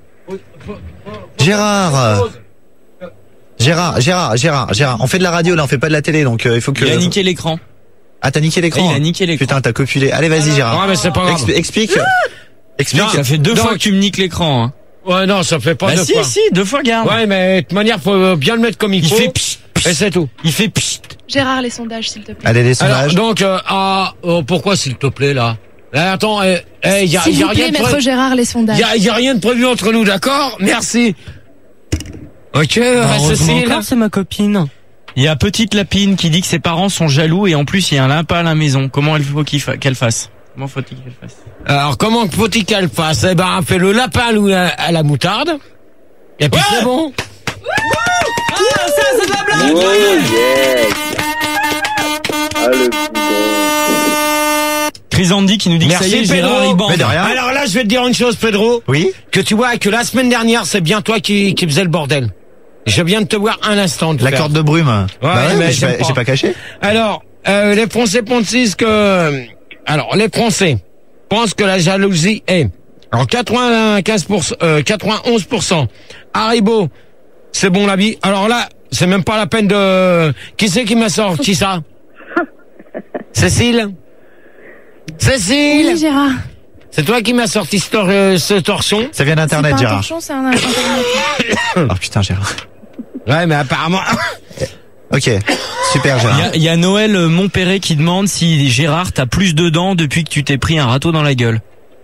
Gérard, euh, Gérard, Gérard, Gérard, Gérard, on fait de la radio là, on fait pas de la télé, donc euh, il faut que... Il a niqué l'écran. Ah, t'as niqué l'écran. Il a niqué l'écran. Putain, t'as copulé. Allez, vas-y, Gérard. Ouais, mais c'est pas grave. Expli- explique. Explique. Non, Ça fait deux donc- fois que tu me niques l'écran. Hein. Ouais, non, ça fait pas Bah deux si, fois. si, deux fois, garde. Ouais, mais de toute manière, faut bien le mettre comme il, Il faut. fait pchit, Et c'est tout. Il fait pchit. Gérard, les sondages, s'il te plaît. Allez, les Alors, sondages. donc, euh, ah, oh, pourquoi s'il te plaît, là? Là, attends, eh, eh, y a, S'il y a vous rien plaît, de maître pré- Gérard, les sondages. y a, y a rien de prévu entre nous, d'accord? Merci. Ok, euh, Heureusement Cécile. encore, c'est ma copine. Il y a Petite Lapine qui dit que ses parents sont jaloux et en plus il y a un lapin à la maison. Comment il faut qu'il fa- qu'elle fasse? Comment faut-il qu'elle fasse? Alors, comment faut-il qu'elle fasse? Eh ben, fais le lapin à la, à la moutarde. Et puis, ouais, c'est bon. Ah, ça, c'est de la blague! Oh, yes. Ah, le bidon. Chrysandy qui nous dit Merci, que ça y est, Pedro. Gérard, il bande. Mais de rien. Alors là, je vais te dire une chose, Pedro. Oui. Que tu vois que la semaine dernière, c'est bien toi qui, qui faisais le bordel. Je viens de te voir un instant. La corde de brume. Ouais, bah ouais, mais mais j'ai j'aime pas, j'ai pas caché. Alors, euh, les Français pensent que... Alors, les Français pensent que la jalousie est... Alors, quatre-vingt-quinze pour cent, euh, quatre-vingt-onze pour cent. Haribo, c'est bon la vie. Alors là, c'est même pas la peine de... Qui c'est qui m'a sorti ça? Cécile? Cécile? Oui, Gérard. C'est toi qui m'as sorti ce, tor euh, ce torchon? Ça vient d'Internet, C'est pas un Gérard. torchon, c'est un Internet. Oh putain, Gérard. Ouais, mais apparemment... Ok, super, Il Gérard. y a, il y a Noël Montpéret qui demande si Gérard t'as plus de dents depuis que tu t'es pris un râteau dans la gueule.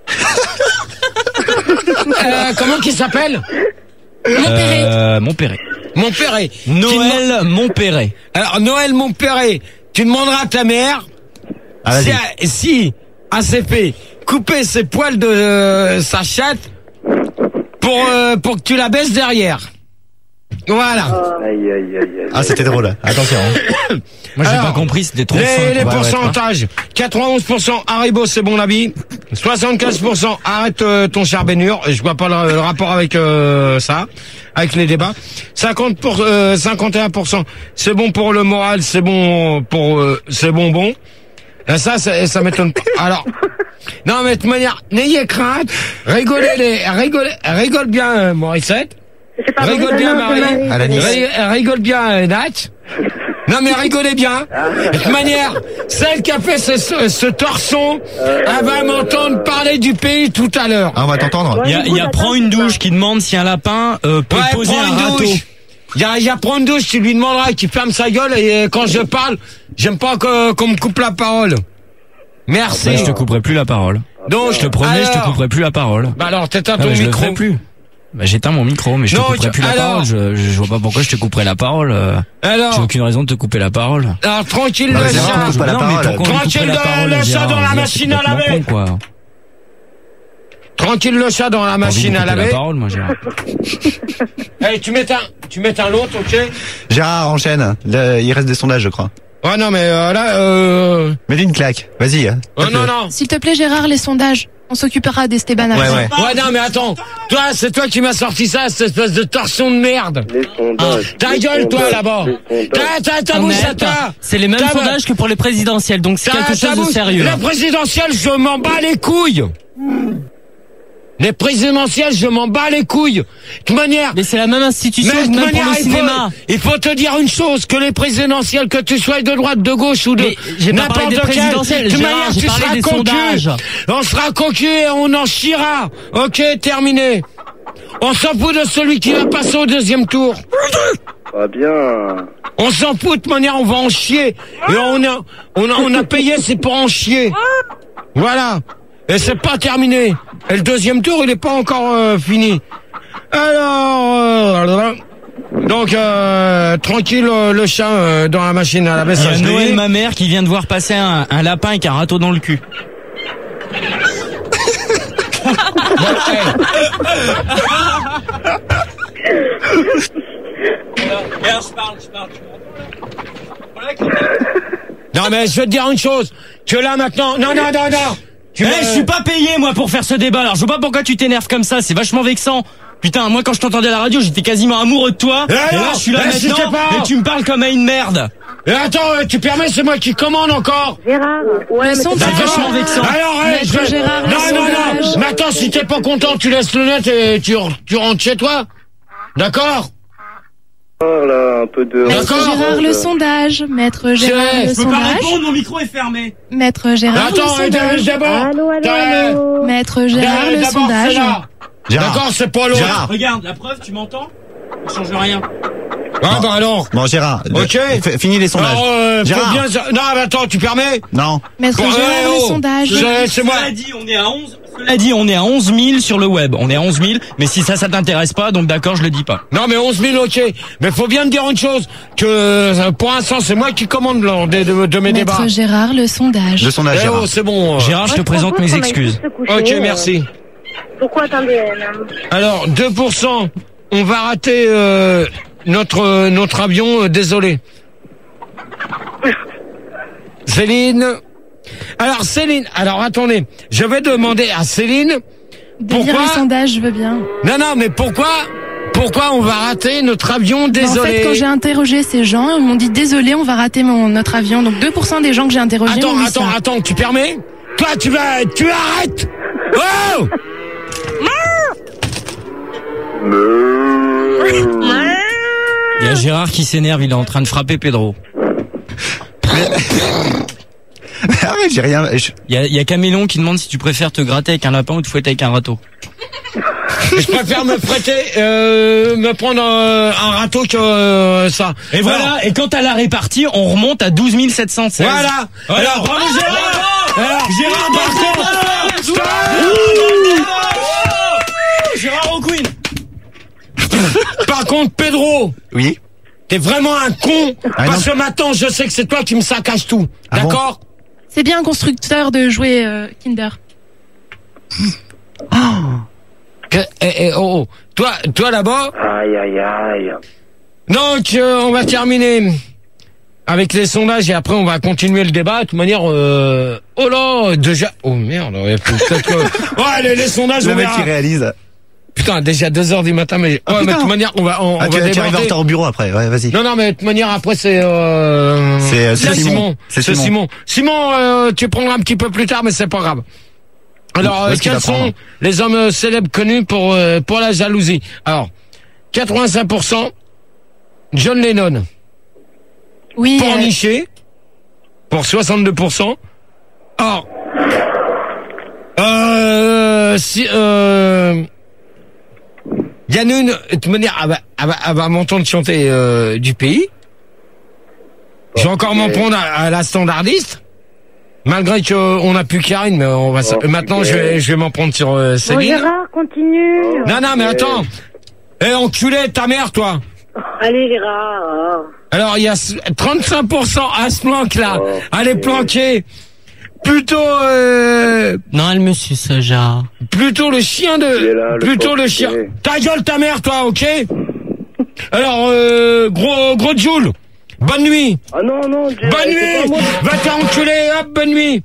euh, comment qu'il s'appelle? Montpéret. Euh, Montpéret. Montpéret. Noël Montpéret. Alors, Noël Montpéret, tu demanderas à ta mère Ah, si, vas-y. si elle s'est fait couper ses poils de euh, sa chatte pour, euh, pour que tu la baisses derrière. Voilà. Aïe, aïe, aïe, aïe. Ah, c'était drôle. Attention. Moi j'ai Alors, pas compris, c'était trop fin. Les, les Ouais, ouais, pourcentages. quatre-vingt-onze pour cent Haribo, c'est bon la vie. soixante-quinze pour cent arrête euh, ton charbonnure. Je vois pas le, le rapport avec euh, ça, avec les débats. cinquante pour, euh, cinquante et un pour cent c'est bon pour le moral, c'est bon pour euh, c'est bonbon. Et ça, ça, ça m'étonne pas. Alors, non mais de toute manière, n'ayez crainte, rigolez, les, rigolez, rigole bien euh, Morissette. C'est pas Rigole vrai, bien non, c'est Marie. Marie. À la Nice. Ri- Rigole bien euh, Nat. Non mais rigolez bien. De toute manière, celle qui a fait ce, ce, ce torson, elle va m'entendre parler du pays tout à l'heure. Ah, on va t'entendre. Il y a, il y a Prends une douche qui demande si un lapin euh, peut Ouais, poser prends un une râteau. douche. Il y a, il y a prendre une douche, tu lui demanderas qu'il ferme sa gueule et euh, quand je parle, j'aime pas que- qu'on me coupe la parole. Merci. Bah, je te couperai plus la parole. Donc, Je te promets, je te alors- couperai plus la parole. Bah alors, t'éteins Ah, ton bah, je le micro. ferai plus. Bah, j'éteins mon micro, mais je te Donc, couperai plus la alors- parole. Je, je, je vois pas pourquoi je te couperai la parole. euh. J'ai Alors, aucune raison de te couper la parole. alors tranquille Bah, le c'est vrai, chat. on coupe pas la non, parole. mais pourquoi on lui Tranquille couperait la de- parole, le chat Gérard, dans la je veux dire, machine c'est à laver. complètement con, quoi. Tranquille le chat dans la J'ai envie de machine à couper la laver. parole, moi, Gérard. Allez, tu mets un, tu mets un l'autre, ok? Gérard, enchaîne. Là, il reste des sondages, je crois. Ouais, non, mais euh, là, euh... Mets-lui une claque. Vas-y. hein. Oh non, non. S'il te plaît, Gérard, les sondages. On s'occupera d'Esteban Ouais, après. ouais. Ouais, non, mais attends. Toi, c'est toi qui m'as sorti ça, cette espèce de torsion de merde. Les sondages. Ta les gueule, toi, sondages, là-bas. les sondages. T'as, t'as, ta bouche à Arrête. toi. C'est les mêmes Ta- sondages que pour les présidentielles, donc c'est Ta- quelque ta chose de bouche- sérieux. La présidentielle, je m'en bats les couilles. Les présidentielles, je m'en bats les couilles. De toute manière. Mais c'est la même institution Mais que de toute même pour manière, le il faut, cinéma. il faut te dire une chose, que les présidentielles, que tu sois de droite, de gauche ou de Mais j'ai pas parlé n'importe des quelle, présidentielles, de toute Gérard, manière, j'ai tu parlé seras des concu. sondages. On sera concu et on en chiera. Ok, terminé. On s'en fout de celui qui va passer au deuxième tour. Ah bien. On s'en fout, de toute manière, on va en chier. Et on a, on a, on a payé, c'est pour en chier. Voilà. Et c'est pas terminé. Et le deuxième tour, il est pas encore euh, fini. Alors, euh, donc, euh, tranquille, euh, le chat euh, dans la machine à la Il y a messagerie. Noël, ma mère, qui vient de voir passer un, un lapin avec un râteau dans le cul. Bon, hey. Non, mais je vais te dire une chose. Que là, maintenant... Non, non, non, non. Tu Eh, me- je suis pas payé, moi, pour faire ce débat. Alors, je vois pas pourquoi tu t'énerves comme ça. C'est vachement vexant. Putain, moi, quand je t'entendais à la radio, j'étais quasiment amoureux de toi. Et Et là, alors je suis là Eh, si maintenant, t'es pas- et tu me parles comme à une merde. Et attends, euh, tu permets, c'est moi qui commande encore. Gérard, ouais, mais c'est sondage. pas vachement vexant. Alors, hey, Maître je- Gérard, le non, non, non. sondage. Mais attends, si t'es pas content, tu laisses le net et tu, re- tu rentres chez toi. D'accord? Là, un peu de. Maître D'accord. Gérard, le sondage. Maître Gérard, le Je peux sondage. mon micro est fermé. Maître Gérard, le Attends, euh, sondage. d'abord. Allô, allô, t'as- allô. Maître Gérard, d'abord, le c'est sondage. là. Gérard. D'accord, c'est pas l'autre. Gérard. Regarde, la preuve, tu m'entends? Ça change rien. Ah, bah alors. Bon, Gérard. Ok. f- Finis les sondages. Alors, euh, faut Gérard. bien... Non, mais attends, tu permets? Non. Maître Bon, Gérard, eh, le oh. sondage. Je- C'est moi. dit, on est à onze. Cela dit, on est à onze mille sur le web. On est à onze mille, mais si ça, ça t'intéresse pas, donc d'accord, je le dis pas. Non, mais onze mille, ok. Mais faut bien me dire une chose, que euh, pour l'instant, c'est moi qui commande lors de, de, de mes Maître débats. Gérard, le sondage. Le sondage, Eh Gérard. oh, c'est bon. Gérard, je te présente mes excuses. Ok, merci. Pourquoi attendez Alors, deux pour cent, on va rater euh, notre euh, notre avion, euh, désolé. Céline. Alors, Céline, alors attendez, je vais demander à Céline De lire pourquoi... le sondage, je veux bien. Non, non, mais pourquoi pourquoi on va rater notre avion, désolé. En fait, quand j'ai interrogé ces gens, ils m'ont dit désolé, on va rater mon, notre avion. Donc deux pour cent des gens que j'ai interrogés Attends, m'ont dit attends, ça. attends, tu permets? Toi, tu vas, tu arrêtes! Oh! Il y a Gérard qui s'énerve, il est en train de frapper Pedro. Arrête, j'ai rien. je- Il y a, il y a Camélon qui demande si tu préfères te gratter avec un lapin ou te fouetter avec un râteau. Je préfère me prêter, euh, me prendre euh, un râteau que euh, ça. Et voilà, et quand à la répartie, on remonte à douze mille sept cent seize. Voilà. Alors, bravo Gérard. Alors, Gérard, par bravo. contre, Gérard au Queen. par contre, Pedro, Oui. t'es vraiment un con. Ah, parce non. que maintenant, je sais que c'est toi qui me saccages tout. Ah bon D'accord? C'est bien un constructeur de jouets euh, Kinder. Que- eh, eh, oh, oh. Toi, toi là-bas. Aïe, aïe, aïe. Donc, euh, on va terminer avec les sondages et après on va continuer le débat. De toute manière, euh... oh là, déjà. Oh merde. Il faut peut-être que... Ouais, les, les sondages, Le on mec verra. qui réalise. Putain, déjà deux heures du matin, mais, Ah, ouais, mais de putain. toute manière, on va, on, Ah, on tu, va tu arrives en déborder. retard au bureau après. Ouais, vas-y. Non, non, mais de toute manière, après, c'est, euh... C'est, euh, c'est Simon. C'est C'est Simon. Simon. Simon, euh, tu prendras un petit peu plus tard, mais c'est pas grave. Alors, Où euh, est-ce qu'il quels va prendre sont les hommes euh, célèbres connus pour, euh, pour la jalousie? Alors, quatre-vingt-cinq pour cent, John Lennon. Oui. euh, Pornichet, pour soixante-deux pour cent. Or, euh, si, euh, Yannoun, de toute manière, elle va, elle va, elle va m'entendre chanter euh, du pays. Je vais encore m'en prendre à, à la standardiste. Malgré qu'on n'a plus Karine, mais on va, s- Oh, maintenant je vais, je vais m'en prendre sur euh, Bon, Céline. Gérard, continue. Non, non, mais attends. Eh, enculé, ta mère, toi. Allez, Gérard. Alors, il y a s- trente-cinq pour cent à ce planque-là. Oh, Elle est planquée. Plutôt, euh, Non, elle me suce, Gérard. plutôt le chien Il est de, là, le plutôt le pauvre, chien. il est. Ta gueule, ta mère, toi, ok? Alors, euh, gros, gros Joule. Bonne nuit. Ah non, non, Dieu, Bonne c'est pas nuit. moi. Va t'enculer, hop, bonne nuit.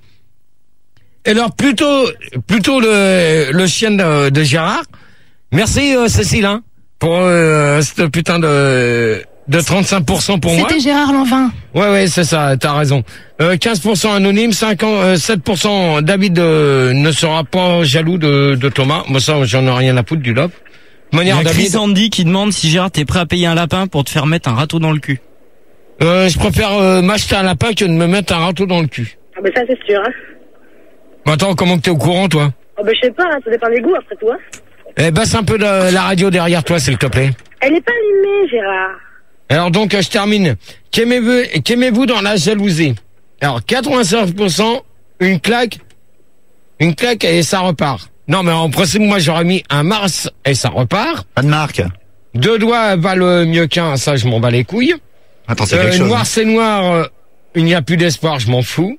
Et alors, plutôt, plutôt le, le chien de, de Gérard. Merci, euh, Cécile, hein, pour, euh, cette putain de, de trente-cinq pour cent pour moi. C'était Gérard Lanvin. Ouais, ouais, c'est ça, t'as raison. Euh, quinze pour cent anonyme, cinq ans, euh, sept pour cent David euh, ne sera pas jaloux de, de Thomas. Moi, ça, j'en ai rien à foutre du lob. De Il y manière, a Chris David, Andy qui demande si Gérard t'es prêt à payer un lapin pour te faire mettre un râteau dans le cul. euh, je préfère euh, m'acheter un lapin que de me mettre un râteau dans le cul. Ah, ben ça, c'est sûr, hein. Bah, attends, comment que t'es au courant, toi? Oh, ben je sais pas, hein, ça dépend des goûts, après toi. Eh, baisse un peu la, la radio derrière toi, s'il te plaît. Elle est pas allumée, Gérard. Alors donc, euh, je termine. Qu'aimez-vous, qu'aimez-vous dans la jalousie? Alors, quatre-vingt-cinq pour cent, une claque, une claque et ça repart. Non, mais en principe, moi, j'aurais mis un Mars et ça repart. Pas de marque. Deux doigts valent mieux qu'un, ça, je m'en bats les couilles. Attends, c'est Euh, quelque chose. noir, c'est noir, euh, il n'y a plus d'espoir, je m'en fous.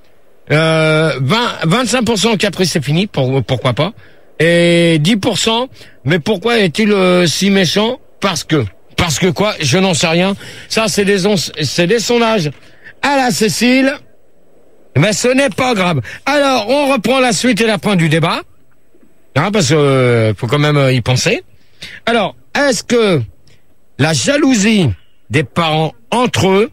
Euh, vingt, vingt-cinq pour cent caprice, c'est fini, pour, pourquoi pas. Et dix pour cent, mais pourquoi est-il euh, si méchant? Parce que. Parce que quoi? Je n'en sais rien. Ça, c'est des, on- c'est des sondages à la Cécile. Mais ce n'est pas grave. Alors, on reprend la suite et la fin du débat. Hein, parce que euh, faut quand même euh, y penser. Alors, est-ce que la jalousie des parents entre eux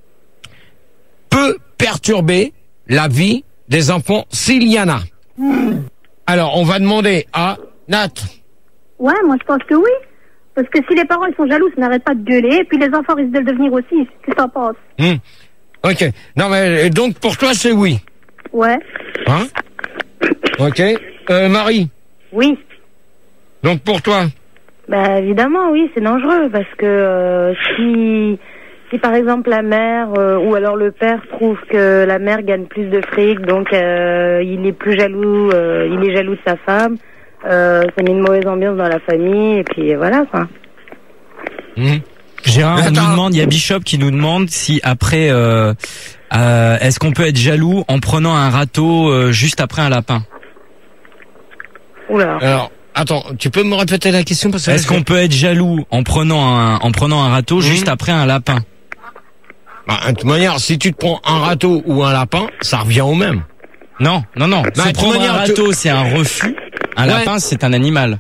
peut perturber la vie des enfants s'il y en a? Alors, on va demander à Nat. Ouais, moi, je pense que oui. Parce que si les parents, ils sont jaloux, ça n'arrête pas de gueuler. Et puis les enfants risquent de le devenir aussi. Qu'est-ce que t'en penses? Hmm. Ok. Non, mais donc pour toi, c'est oui. Ouais. Hein? Ok. Euh, Marie. Oui. Donc pour toi. Bah, évidemment, oui, c'est dangereux. Parce que euh, si, si par exemple la mère euh, ou alors le père trouve que la mère gagne plus de fric, donc euh, il est plus jaloux, euh, il est jaloux de sa femme, euh, ça met une mauvaise ambiance dans la famille et puis voilà quoi. Mmh. Gérard, on nous demande, il y a Bishop qui nous demande si après, euh, euh, est-ce qu'on peut être jaloux en prenant un râteau euh, juste après un lapin? Oula. Alors, attends, tu peux me répéter la question parce que est-ce qu'on peut être jaloux en prenant un, en prenant un râteau mmh. juste après un lapin? Bah, de toute manière, si tu te prends un râteau ou un lapin, ça revient au même. Non, non, non. Bah, Se prendre manière, un râteau, tu... c'est un refus. Un ouais. lapin, c'est un animal.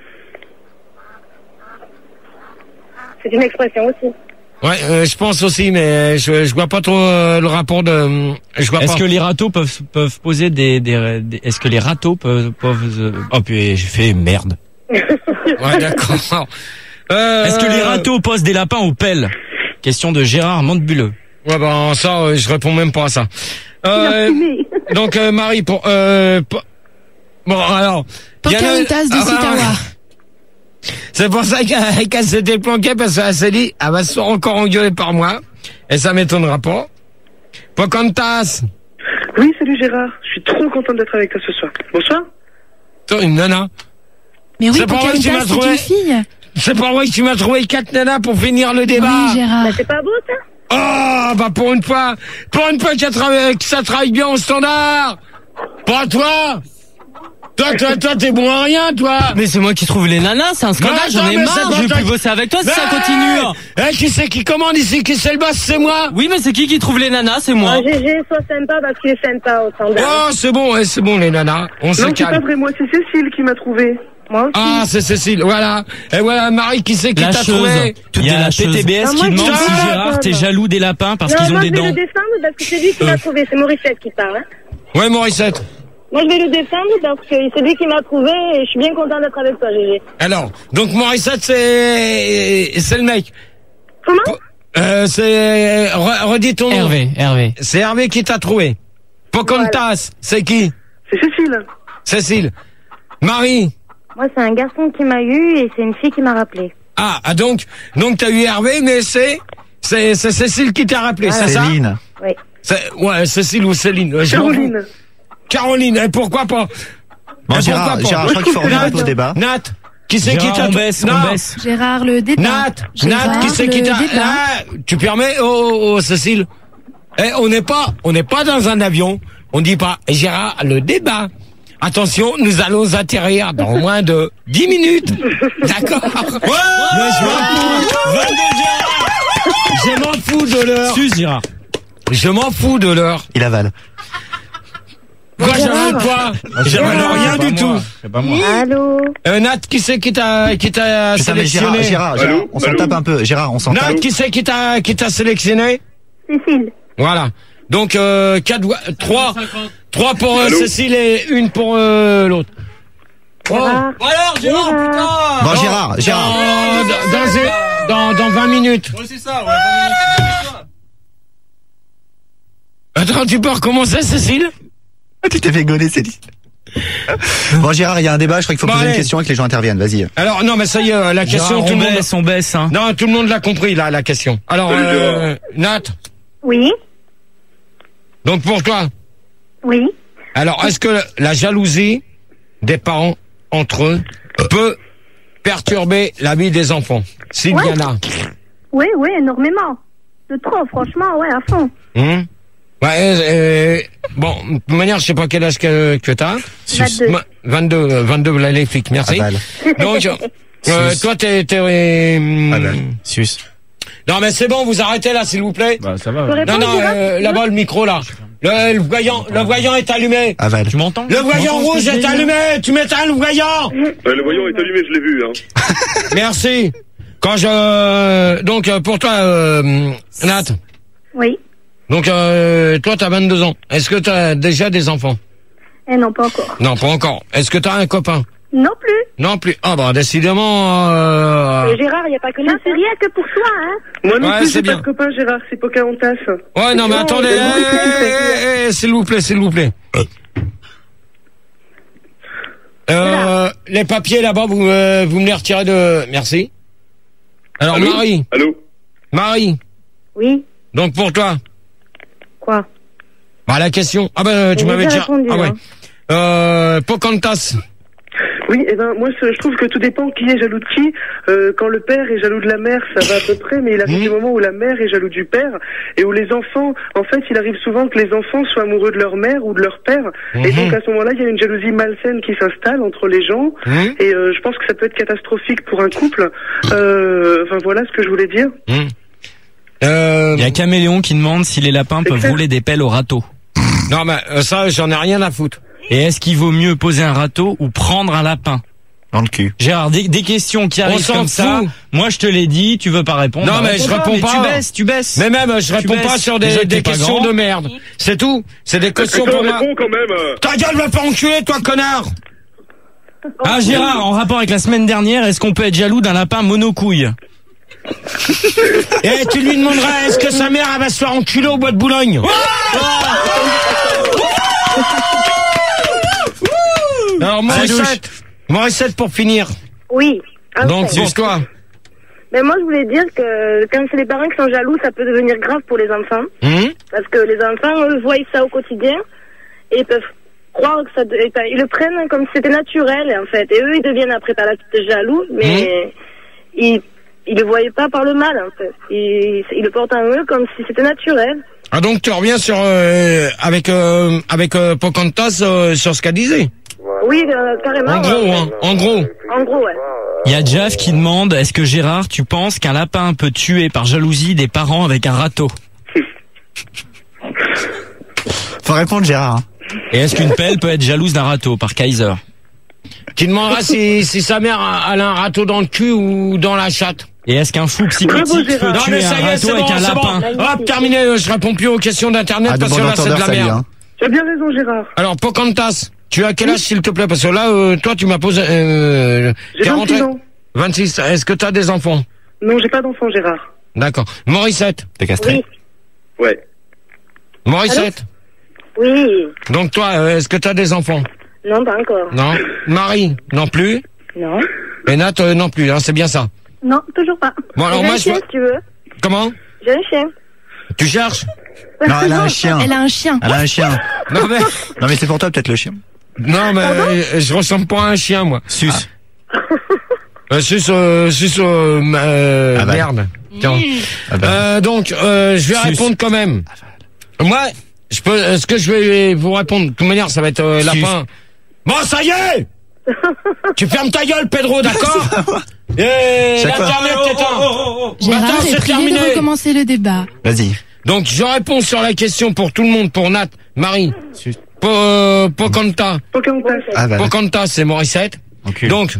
C'est une expression aussi. Ouais, euh, je pense aussi, mais je, je vois pas trop euh, le rapport de. Je vois Est-ce pas. que les râteaux peuvent peuvent poser des, des, des est-ce que les râteaux peuvent, peuvent euh... oh puis j'ai fait merde. Ouais, d'accord. Euh... Est-ce que les râteaux posent des lapins aux pelles? Question de Gérard Montebuleux. Ouais, ben ça, euh, je réponds même pas à ça. Euh, donc euh, Marie, pour, euh, pour... bon alors. Pocahontas de Sitawa. C'est pour ça qu'elle qu s'était planquée parce qu'elle s'est dit, elle va se faire encore engueuler par moi. Et ça m'étonnera pas. Pocahontas. Oui, salut Gérard. Je suis trop content d'être avec toi ce soir. Bonsoir. Toi, une nana. Mais oui, Pocahontas, c'est une fille. C'est pas vrai que tu m'as trouvé quatre nanas pour finir le débat. Oui, Gérard. Bah, c'est pas beau, ça? Oh, bah, pour une fois, pour une fois que ça travaille bien au standard. Pas toi. Toi, toi, toi, t'es bon à rien, toi. Mais c'est moi qui trouve les nanas, c'est un scandale, non, j'en ai marre, je vais plus bosser avec toi si mais ça continue. Eh, qui c'est qui commande ici? Qui c'est le boss? C'est moi. Oui, mais c'est qui qui trouve les nanas? C'est moi. Ah, G G, sois sympa parce qu'il est sympa au standard. Oh, c'est bon, eh, c'est bon, les nanas. On se Non, c'est calme. pas vrai, moi, c'est Cécile qui m'a trouvé. Moi aussi. Ah, c'est Cécile, voilà. Et voilà, Marie, qui c'est qui t'a trouvé? Il y a la T T B S qui demande si Ah, Gérard, t'es jaloux des lapins parce non, qu'ils ont moi, des je vais dents. le défendre parce que c'est lui qui m'a trouvé, c'est Morissette qui parle. Hein. Ouais, Morissette. Moi, je vais le défendre parce que c'est lui qui m'a trouvé et je suis bien content d'être avec toi, G G. Alors, donc Morissette, c'est c'est le mec. Comment? Euh, c'est re- redis ton nom. Hervé, Hervé. C'est Hervé qui t'a trouvé. Pocahontas, voilà. C'est qui? C'est Cécile. Cécile. Marie. Moi, c'est un garçon qui m'a eu et c'est une fille qui m'a rappelé. Ah, ah donc donc t'as eu Hervé, mais c'est c'est c'est Cécile qui t'a rappelé, Voilà. c'est ça? Céline. Oui. C'est, ouais, Cécile ou Céline. Je Caroline. Caroline, et pourquoi pas? Bon, et Gérard, pourquoi pas Gérard, je crois qu'il faut revenir au débat. Nat, qui c'est qui t'a on baisse, non. on baisse. Gérard, le débat. Nat, Gérard, Nat, qui c'est qui le t'a débat. ah, tu permets, oh, oh, oh Cécile. Eh, on n'est pas, on n'est pas dans un avion. On dit pas, Gérard, le débat. Attention, nous allons atterrir dans moins de dix minutes. D'accord. Ouais, mais je m'en fous. Je m'en fous de l'heure. Sus, Gérard. Je m'en fous de l'heure. Il avale. Quoi, j'avale quoi? J'avale rien du tout. C'est pas moi. Allô? Euh, Nat, qui c'est qui t'a, qui t'a Putain, mais Gérard, sélectionné? Gérard, Gérard, Allô on s'en Allô tape un peu. Gérard, on s'en Nat, tape. qui c'est qui t'a, qui t'a sélectionné? Cécile. Voilà. Donc, euh, quatre voix, trois, trois pour euh, Allô Cécile et une pour euh, l'autre. Oh. Gérard. Alors, Gérard, Gérard. putain. Bon, Gérard, Gérard. Dans, dans, dans, dans vingt minutes. Ouais, c'est ça, ouais, vingt minutes, c'est ça. Attends, tu peux recommencer, Cécile? Tu t'es fait gauler, Céline. Bon, Gérard, il y a un débat, je crois qu'il faut Bon, poser allez. une question et que les gens interviennent, vas-y. Alors, non, mais ça y est, la question, Gérard, tout on le monde... baisse, on baisse, hein. Non, tout le monde l'a compris, là, la question. Alors, Salut, euh, Nat, Oui. donc pour toi, Oui. alors, est-ce que la jalousie des parents entre eux peut perturber la vie des enfants? S'il y en a. Oui, oui, énormément. De trop, franchement, ouais, à fond. Hum? Ouais, euh, bon, de toute manière, je sais pas quel âge que, que t'as. vingt-deux. Ma- vingt-deux, euh, vingt-deux, là, les flics, merci. Aval. Donc, euh, toi, t'es, t'es, euh, Aval. Sus. non, mais c'est bon, vous arrêtez là, s'il vous plaît. Bah, ça va. Je peux Non, répondre, non, Gérard, euh, si tu là-bas, le micro, là. Le, le voyant, le voyant est allumé. Aval. Tu m'entends? Le voyant rouge est allumé. Tu m'éteins le voyant. Ouais, le voyant est allumé, je l'ai vu. Hein. Merci. Quand je, donc, euh, pour toi, euh, Nat. veux? Oui. Donc, euh, toi, t'as vingt-deux ans. Est-ce que t'as déjà des enfants? Eh non, pas encore. Non, pas encore. Est-ce que t'as un copain? Non plus. Non plus. Ah bah décidément. Euh... Euh, Gérard, il n'y a pas que là. C'est rien que pour toi, hein. Moi non Ouais, plus, c'est j'ai bien. pas de copain, Gérard, c'est Pocahontas. Ouais, non mais Non, attendez, mais eh, vous eh, eh, eh, s'il vous plaît, s'il vous plaît. Euh, les papiers là-bas, vous, euh, vous me les retirez de. Merci. Alors Allô Marie, Allô Marie, Oui. Donc pour toi. Quoi? Bah la question. Ah ben tu Mais m'avais j'ai déjà. répondu, Ah ouais. hein. Euh, Pocahontas. Oui, eh ben moi je je trouve que tout dépend qui est jaloux de qui. Euh, quand le père est jaloux de la mère, ça va à peu près, mais il arrive Mmh. des moments où la mère est jaloux du père et où les enfants, en fait, il arrive souvent que les enfants soient amoureux de leur mère ou de leur père, Mmh. et donc à ce moment-là, il y a une jalousie malsaine qui s'installe entre les gens, Mmh. et euh, je pense que ça peut être catastrophique pour un couple. Euh, Enfin voilà ce que je voulais dire. Mmh. Euh, Il y a Caméléon qui demande si les lapins peuvent rouler des pelles au râteau. Non mais euh, ça j'en ai rien à foutre. Et est-ce qu'il vaut mieux poser un râteau ou prendre un lapin? Dans le cul. Gérard, des, des questions qui On arrivent s'en comme ça. fout. Moi, je te l'ai dit, tu veux pas répondre. Non bah, mais je réponds mais pas. Tu baisses, tu baisses. Mais même je Tu réponds pas baisses. sur Déjà des, que des t'es pas questions grand. de merde. C'est tout. C'est des questions pour moi. quand même. euh. Ta gueule, va pas enculer, toi connard. Ah Gérard, en rapport avec la semaine dernière, est-ce qu'on peut être jaloux d'un lapin monocouille? Et tu lui demanderas est-ce que sa mère elle va se faire enculer au bois de Boulogne. Alors Morissette, Morissette pour finir. Oui. Ah, Donc c'est- c'est toi. Mais moi, je voulais dire que quand c'est les parents qui sont jaloux, ça peut devenir grave pour les enfants. Hum Parce que les enfants, eux, voient ça au quotidien et ils peuvent croire que ça... de- et ça- ils le prennent comme si c'était naturel, en fait. Et eux, ils deviennent après par la suite jaloux, mais ils ils le voyaient pas par le mal, en fait. Ils, ils le portent en eux comme si c'était naturel. Ah donc tu reviens sur euh, avec euh, avec euh, Pocahontas euh, sur ce qu'elle disait. Oui, euh, carrément. En gros, ouais. hein, en gros. En gros, ouais. Il y a Jaff qui demande, est-ce que Gérard, tu penses qu'un lapin peut tuer par jalousie des parents avec un râteau? Faut répondre, Gérard. hein. Et est-ce qu'une pelle peut être jalouse d'un râteau par Kaiser? Tu demanderas si, si sa mère a, elle a un râteau dans le cul ou dans la chatte. Et est-ce qu'un fou psychotique peut Non mais tuer ça un y est, râteau c'est avec bon, un c'est lapin? bon. Hop, terminé, je réponds plus aux questions d'internet Ah, de parce que bon là c'est de entendeur, la salut. merde. Hein. Tu as bien raison, Gérard. Alors Pocahontas, tu as quel âge s'il te plaît? Parce que là, euh, toi tu m'as posé... Euh, J'ai quarante vingt-six ans. vingt-six, est-ce que tu as des enfants? Non, j'ai pas d'enfant, Gérard. D'accord. Morissette. T'es castré? Oui. Ouais. Morissette. Oui. Donc toi, euh, est-ce que tu as des enfants? Non, pas encore. Non. Marie, non plus. Non. Et Nat, euh, non plus, hein, c'est bien ça. Non, toujours pas. Bon alors J'ai moi un je... chien, si tu veux. Comment? J'ai un chien. Tu cherches? Non, elle a un chien. Elle a un chien. Elle a un chien. Non mais... Non, mais c'est pour toi, peut-être, le chien. Non mais euh, je ressemble pas à un chien moi. Sus. Euh, sus, euh, sus, euh, euh, Ah bah. merde. Tiens. Ah bah. Euh, donc, euh, je vais Sus. répondre quand même. Moi, je peux, euh, ce que je vais vous répondre, de toute manière, ça va être euh, la Sus. fin. Bon, ça y est. Tu fermes ta gueule, Pedro, d'accord? Et C'est quoi? l'internet t'éteint. Gérard Maintenant, est c'est prié terminé. de recommencer le débat. Vas-y. Donc, je réponds sur la question pour tout le monde, pour Nat, Marie, Po- euh, Pocahontas. Pocahontas. Ah, bah. Pocahontas, c'est Morissette. Encule. Donc,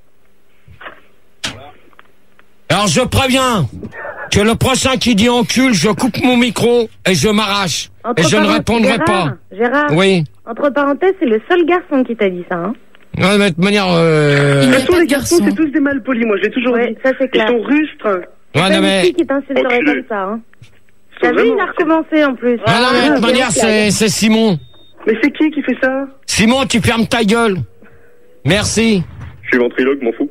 alors je préviens que le prochain qui dit encule, je coupe mon micro et je m'arrache. Entre Et je ne parenthèses, répondrai Gérard, pas. Gérard, Oui. entre parenthèses, c'est le seul garçon qui t'a dit ça, hein. Ouais, mais de toute manière... Euh... Il De n'y a toute façon, pas de les garçons, garçon. c'est tous des malpolis, moi, je l'ai toujours Ouais, dit. ça c'est Ils clair. sont rustres. Ouais, C'est non, une mais... fille qui t'insulterait Enculé. comme ça, hein. Ils T'as sont vu, il a vraiment- recommencé en plus. Ah non, mais de toute Ah, manière, bien, c'est c'est Simon. Mais c'est qui qui fait ça? Simon, tu fermes ta gueule. Merci. Je suis ventriloque, m'en fous.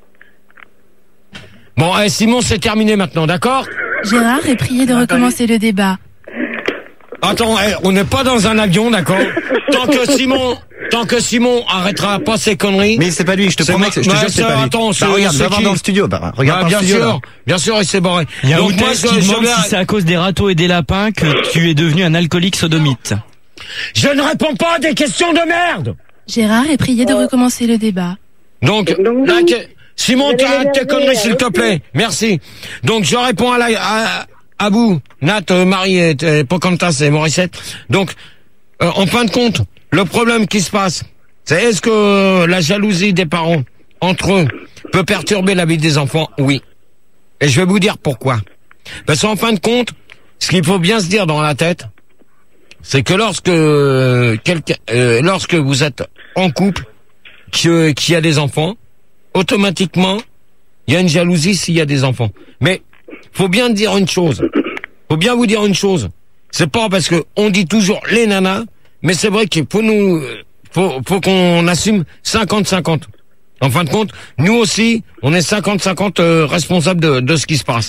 Bon, eh, Simon, c'est terminé maintenant, d'accord? Gérard est prié de recommencer le débat. Attends, eh, on n'est pas dans un avion, d'accord? Tant que Simon... Tant que Simon arrêtera pas ses conneries... Mais c'est pas lui, je te C'est promets moi- que je te Ouais, jure que c'est ça, pas lui. attends, c'est- Bah, regarde, c'est va voir qui dans le studio. Bah, regarde Ah, dans bien le studio. sûr, là. bien sûr, il s'est barré. Il y a Donc moi, Outes je, qui je demande vais- si c'est à cause des râteaux et des lapins que tu es devenu un alcoolique sodomite. je ne réponds pas à des questions de merde. Gérard est prié de recommencer le débat. Donc, Donc, la que- Simon, vous tu allez arrêtes tes m'énerver, conneries, s'il te arrêtez. plaît. Merci. Donc, je réponds à la, à, à vous, Nat, euh, Marie, et, et Pocahontas et Morissette. Donc, euh, en fin de compte, le problème qui se passe, c'est est-ce que la jalousie des parents entre eux peut perturber la vie des enfants? Oui. Et je vais vous dire pourquoi. Parce qu'en fin de compte, ce qu'il faut bien se dire dans la tête, c'est que lorsque euh, quelqu'un, euh, lorsque vous êtes en couple, que qu'il y a des enfants, automatiquement, il y a une jalousie s'il y a des enfants. Mais faut bien dire une chose. Faut bien vous dire une chose. C'est pas parce que on dit toujours les nanas, mais c'est vrai qu'il faut nous, faut, faut qu'on assume cinquante cinquante. En fin de compte, nous aussi, on est cinquante cinquante euh, responsables de, de ce qui se passe.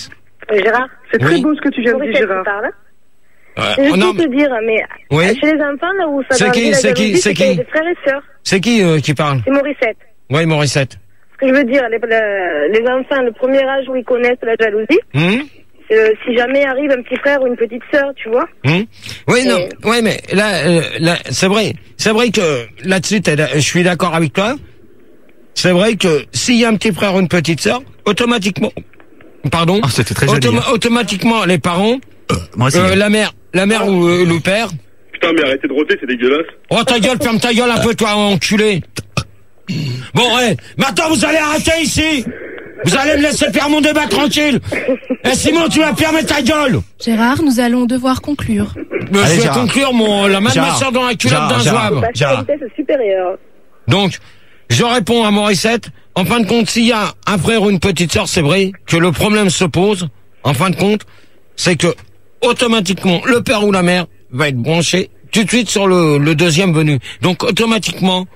Euh, Gérard. C'est très Oui. beau ce que tu viens de dire, Mauricette qui Gérard. parle. Euh, Je veux oh, non, te dire, mais Oui. chez les enfants, là où ça C'est qui, grandit, la c'est qui, jalousie, c'est qu'il y a qui des frères et sœurs. c'est qui euh, qui parle? C'est Mauricette. Oui, Mauricette. Ce que je veux dire, les, le- les enfants, le premier âge où ils connaissent la jalousie, Hum c'est euh, si jamais arrive un petit frère ou une petite sœur, tu vois. Hum Oui, Et- non, ouais, mais là, euh, là c'est vrai, c'est vrai que là-dessus, t'es d'a- je suis d'accord avec toi. C'est vrai que s'il y a un petit frère ou une petite sœur, automatiquement, pardon, Oh, c'était très joli, automa- hein. automatiquement, les parents, Moi aussi. euh, la mère, la mère ou euh, le père. Putain, mais arrêtez de rôter, c'est dégueulasse. Oh ta gueule, ferme ta gueule un peu, toi, enculé. Bon, ouais, maintenant vous allez arrêter ici. Vous allez me laisser faire mon débat tranquille. Et Simon, tu vas fermer ta gueule. Gérard, nous allons devoir conclure. Mais Allez, je vais Gérard. conclure mon, la main de ma Gérard. soeur dans la culotte Gérard, d'un Gérard. zouave. Parce qu'à Gérard. une vitesse supérieure. Donc, je réponds à Mauricette. En fin de compte, s'il y a un frère ou une petite sœur, c'est vrai que le problème se pose. En fin de compte, c'est que automatiquement, le père ou la mère va être branché tout de suite sur le, le deuxième venu. Donc, automatiquement,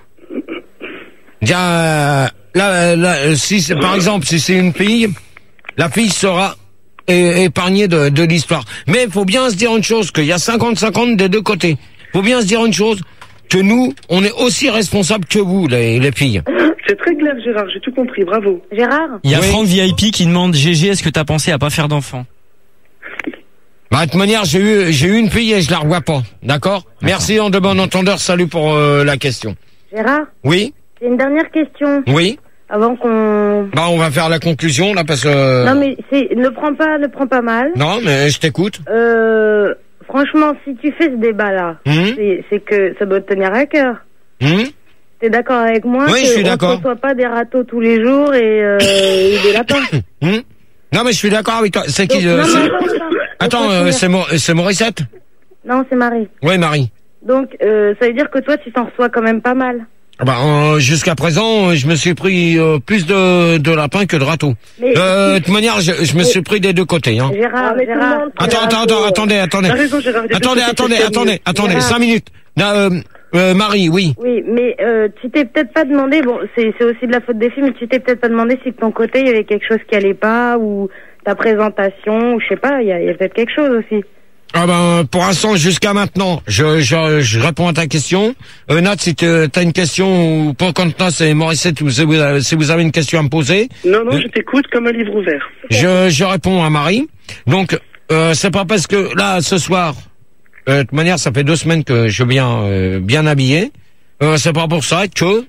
il y a, là, là, si c'est, par exemple, si c'est une fille, la fille sera é- épargnée de, de l'histoire. Mais il faut bien se dire une chose, qu'il y a cinquante cinquante des deux côtés. Il faut bien se dire une chose, que nous, on est aussi responsables que vous, les, les filles. C'est très clair, Gérard, j'ai tout compris, bravo. Gérard. Il y a Oui. Franck V I P qui demande G G, est-ce que t'as pensé à pas faire d'enfant? Bah, de toute manière, j'ai eu, j'ai eu une fille et je la revois pas. D'accord? Merci, en de bon entendeur, salut pour euh, la question. Gérard, Oui? j'ai une dernière question. Oui? Avant qu'on... Bah, on va faire la conclusion, là, parce que... Non mais c'est, ne prends pas, ne prends pas mal. Non, mais je t'écoute. Euh, franchement, si tu fais ce débat-là, Hum c'est, c'est que ça doit te tenir à cœur. Hum T'es d'accord avec moi? Oui, que je suis on d'accord. ne reçoit pas des râteaux tous les jours et, euh, et des lapins. Hum Non, mais je suis d'accord avec toi. C'est qui? Donc, euh, non, c'est- mais attends, attends. Attends, Laisse-moi euh, finir. c'est Mo- c'est Mauricette? Non, c'est Marie. Oui, Marie. Donc, euh, ça veut dire que toi, tu t'en reçois quand même pas mal. Ah Bah, euh, jusqu'à présent, euh, je me suis pris euh, plus de, de lapins que de râteaux. Mais- Euh, de toute manière, je, je me suis pris des deux côtés. Hein. Gérard, Gérard. Attends, attends, attends, attendez, attendez. T'as raison, Gérard, il y a Attendez, deux côtés, attendez, c'est attendez, mieux. attendez, Gérard. cinq minutes. Non, euh, euh, Marie, oui. Oui, mais euh, tu t'es peut-être pas demandé, bon, c'est c'est aussi de la faute des filles, mais tu t'es peut-être pas demandé si de ton côté, il y avait quelque chose qui allait pas, ou ta présentation, ou je sais pas, il y a, il y a peut-être quelque chose aussi. Ah ben, pour l'instant, jusqu'à maintenant, je, je, je réponds à ta question. Euh, Nat, si tu as une question, ou pour contre Nat, c'est Mauricette, ou si vous, avez, si vous avez une question à me poser, Non, non, Euh, je t'écoute comme un livre ouvert. je, je réponds à Marie. Donc, euh, c'est pas parce que là, ce soir, euh, de toute manière, ça fait deux semaines que je viens euh, bien habillé. Euh, c'est pas pour ça que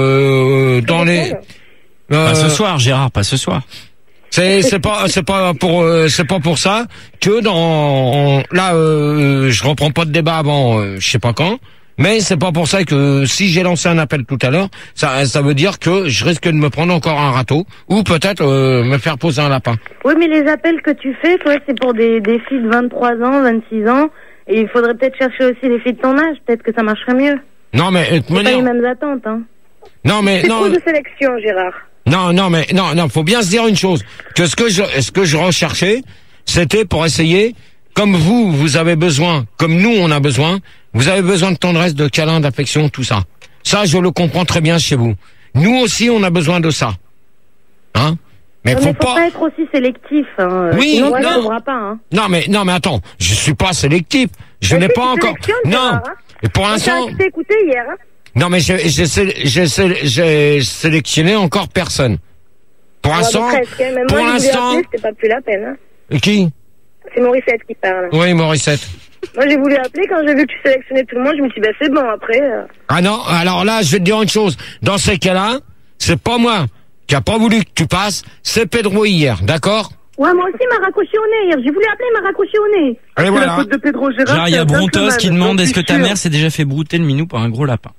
euh, dans les... Pas ce Euh, soir, Gérard, pas ce soir. C'est c'est pas c'est pas pour euh, c'est pas pour ça que dans en- là euh, je reprends pas de débat avant euh, je sais pas quand, mais c'est pas pour ça que si j'ai lancé un appel tout à l'heure, ça ça veut dire que je risque de me prendre encore un râteau ou peut-être euh, me faire poser un lapin. Oui, mais les appels que tu fais, toi, c'est pour des, des filles de vingt-trois ans, vingt-six ans, et il faudrait peut-être chercher aussi les filles de ton âge, peut-être que ça marcherait mieux. Non mais euh, de toute C'est pas les manière, mêmes attentes, hein. non mais C'est non trop de sélection, Gérard. non non mais non non faut bien se dire une chose, que ce que je ce que je recherchais, c'était pour essayer, comme vous vous avez besoin, comme nous on a besoin, vous avez besoin de tendresse, de câlin, d'affection, tout ça. Ça je le comprends très bien chez vous. Nous aussi on a besoin de ça. Hein? Mais Non, faut mais faut pas... pas être aussi sélectif, hein. Oui, Sinon, tu non. trouveras pas, hein. Non mais non mais attends, je suis pas sélectif. Je Mais n'ai si, pas tu encore. sélectionnes, Non. Gérard, hein. Et pour Moi, l'instant, Je t'ai écouté hier, hein. non mais j'ai j'ai sé- j'ai sé- j'ai sélectionné encore personne. Pour Ouais, l'instant, mais presque, hein. Même pour moi, je voulais l'instant, appeler, c'était pas plus la peine, hein. qui? C'est Mauricette qui parle. Oui, Mauricette. Moi, j'ai voulu appeler quand j'ai vu que tu sélectionnais tout le monde. Je me suis dit, bah, c'est bon, après. euh. Ah non, alors là, je vais te dire une chose. Dans ces cas-là, c'est pas moi qui a pas voulu que tu passes, c'est Pedro hier, d'accord? Ouais, moi aussi, il m'a raccroché au nez hier. J'ai voulu appeler, il m'a raccroché au nez. Et C'est voilà. la faute de Pedro Gérard. Gérard, il y a c'est un Brontos gentleman, qui demande j'en est-ce que suis ta sûr. mère s'est déjà fait brouter le minou par un gros lapin?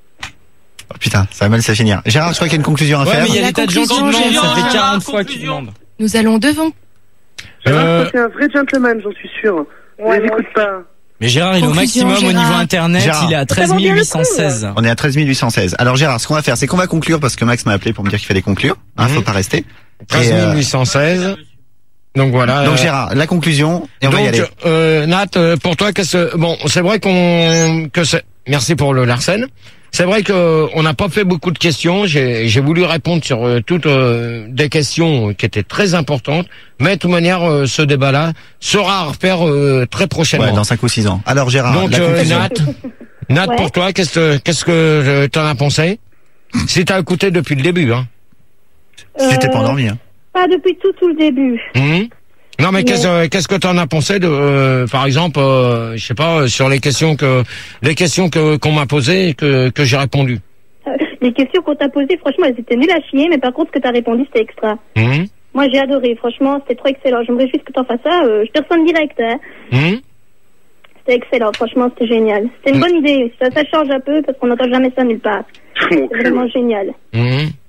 Oh, putain, ça va mal se finir. Gérard, je crois qu'il y a une conclusion à Ouais, faire. mais il y a La des tas de gens qui conclusion, demandent, ça Gérard, fait quarante fois qu'ils conclusion. demandent. Nous allons devant. Gérard, Euh, toi, c'est un vrai gentleman, j'en suis sûr. Ouais, Ne l'écoute moi pas. Mais Gérard, il est au Conclusion, maximum au Gérard. niveau internet, Gérard. il est à treize mille huit cent seize. On est à treize mille huit cent seize. Alors Gérard, ce qu'on va faire, c'est qu'on va conclure parce que Max m'a appelé pour me dire qu'il fallait conclure. Hein, faut Mhm. pas rester. treize Et, euh, mille huit cent seize. Donc voilà. donc euh, Gérard, la conclusion, et on va y aller. Donc, euh, Nat, euh, pour toi, qu'est-ce bon, c'est vrai qu'on que c'est. Merci pour le Larsen. c'est vrai que on n'a pas fait beaucoup de questions. J'ai, j'ai voulu répondre sur euh, toutes euh, des questions qui étaient très importantes. Mais de toute manière, euh, ce débat-là sera à refaire euh, très prochainement. Ouais, dans cinq ou six ans. Alors Gérard, donc la euh, conclusion. Nat, Nat Ouais. pour toi, qu'est-ce que qu'est-ce que euh, t'en as pensé? Si t'as écouté depuis le début, hein. Si t'étais pas Euh, endormi, hein. Pas depuis tout, tout le début. Mhm. Non mais Mais- qu'est-ce, euh, qu'est-ce que t'en as pensé de, euh, par exemple, euh, je sais pas, euh, sur les questions que les questions que qu'on m'a posées et que que j'ai répondu. Euh, les questions qu'on t'a posées, franchement, elles étaient nulles à chier, mais par contre, ce que t'as répondu, c'était extra. Mhm. Moi, j'ai adoré, franchement, c'était trop excellent. Je me réjouis que t'en fasses ça, euh, je te ressens direct, hein. Mhm. C'était excellent, franchement, c'était génial. C'était une bonne idée, ça, ça change un peu, parce qu'on n'entend jamais ça nulle part. Mon C'est cul. vraiment génial. Mhm.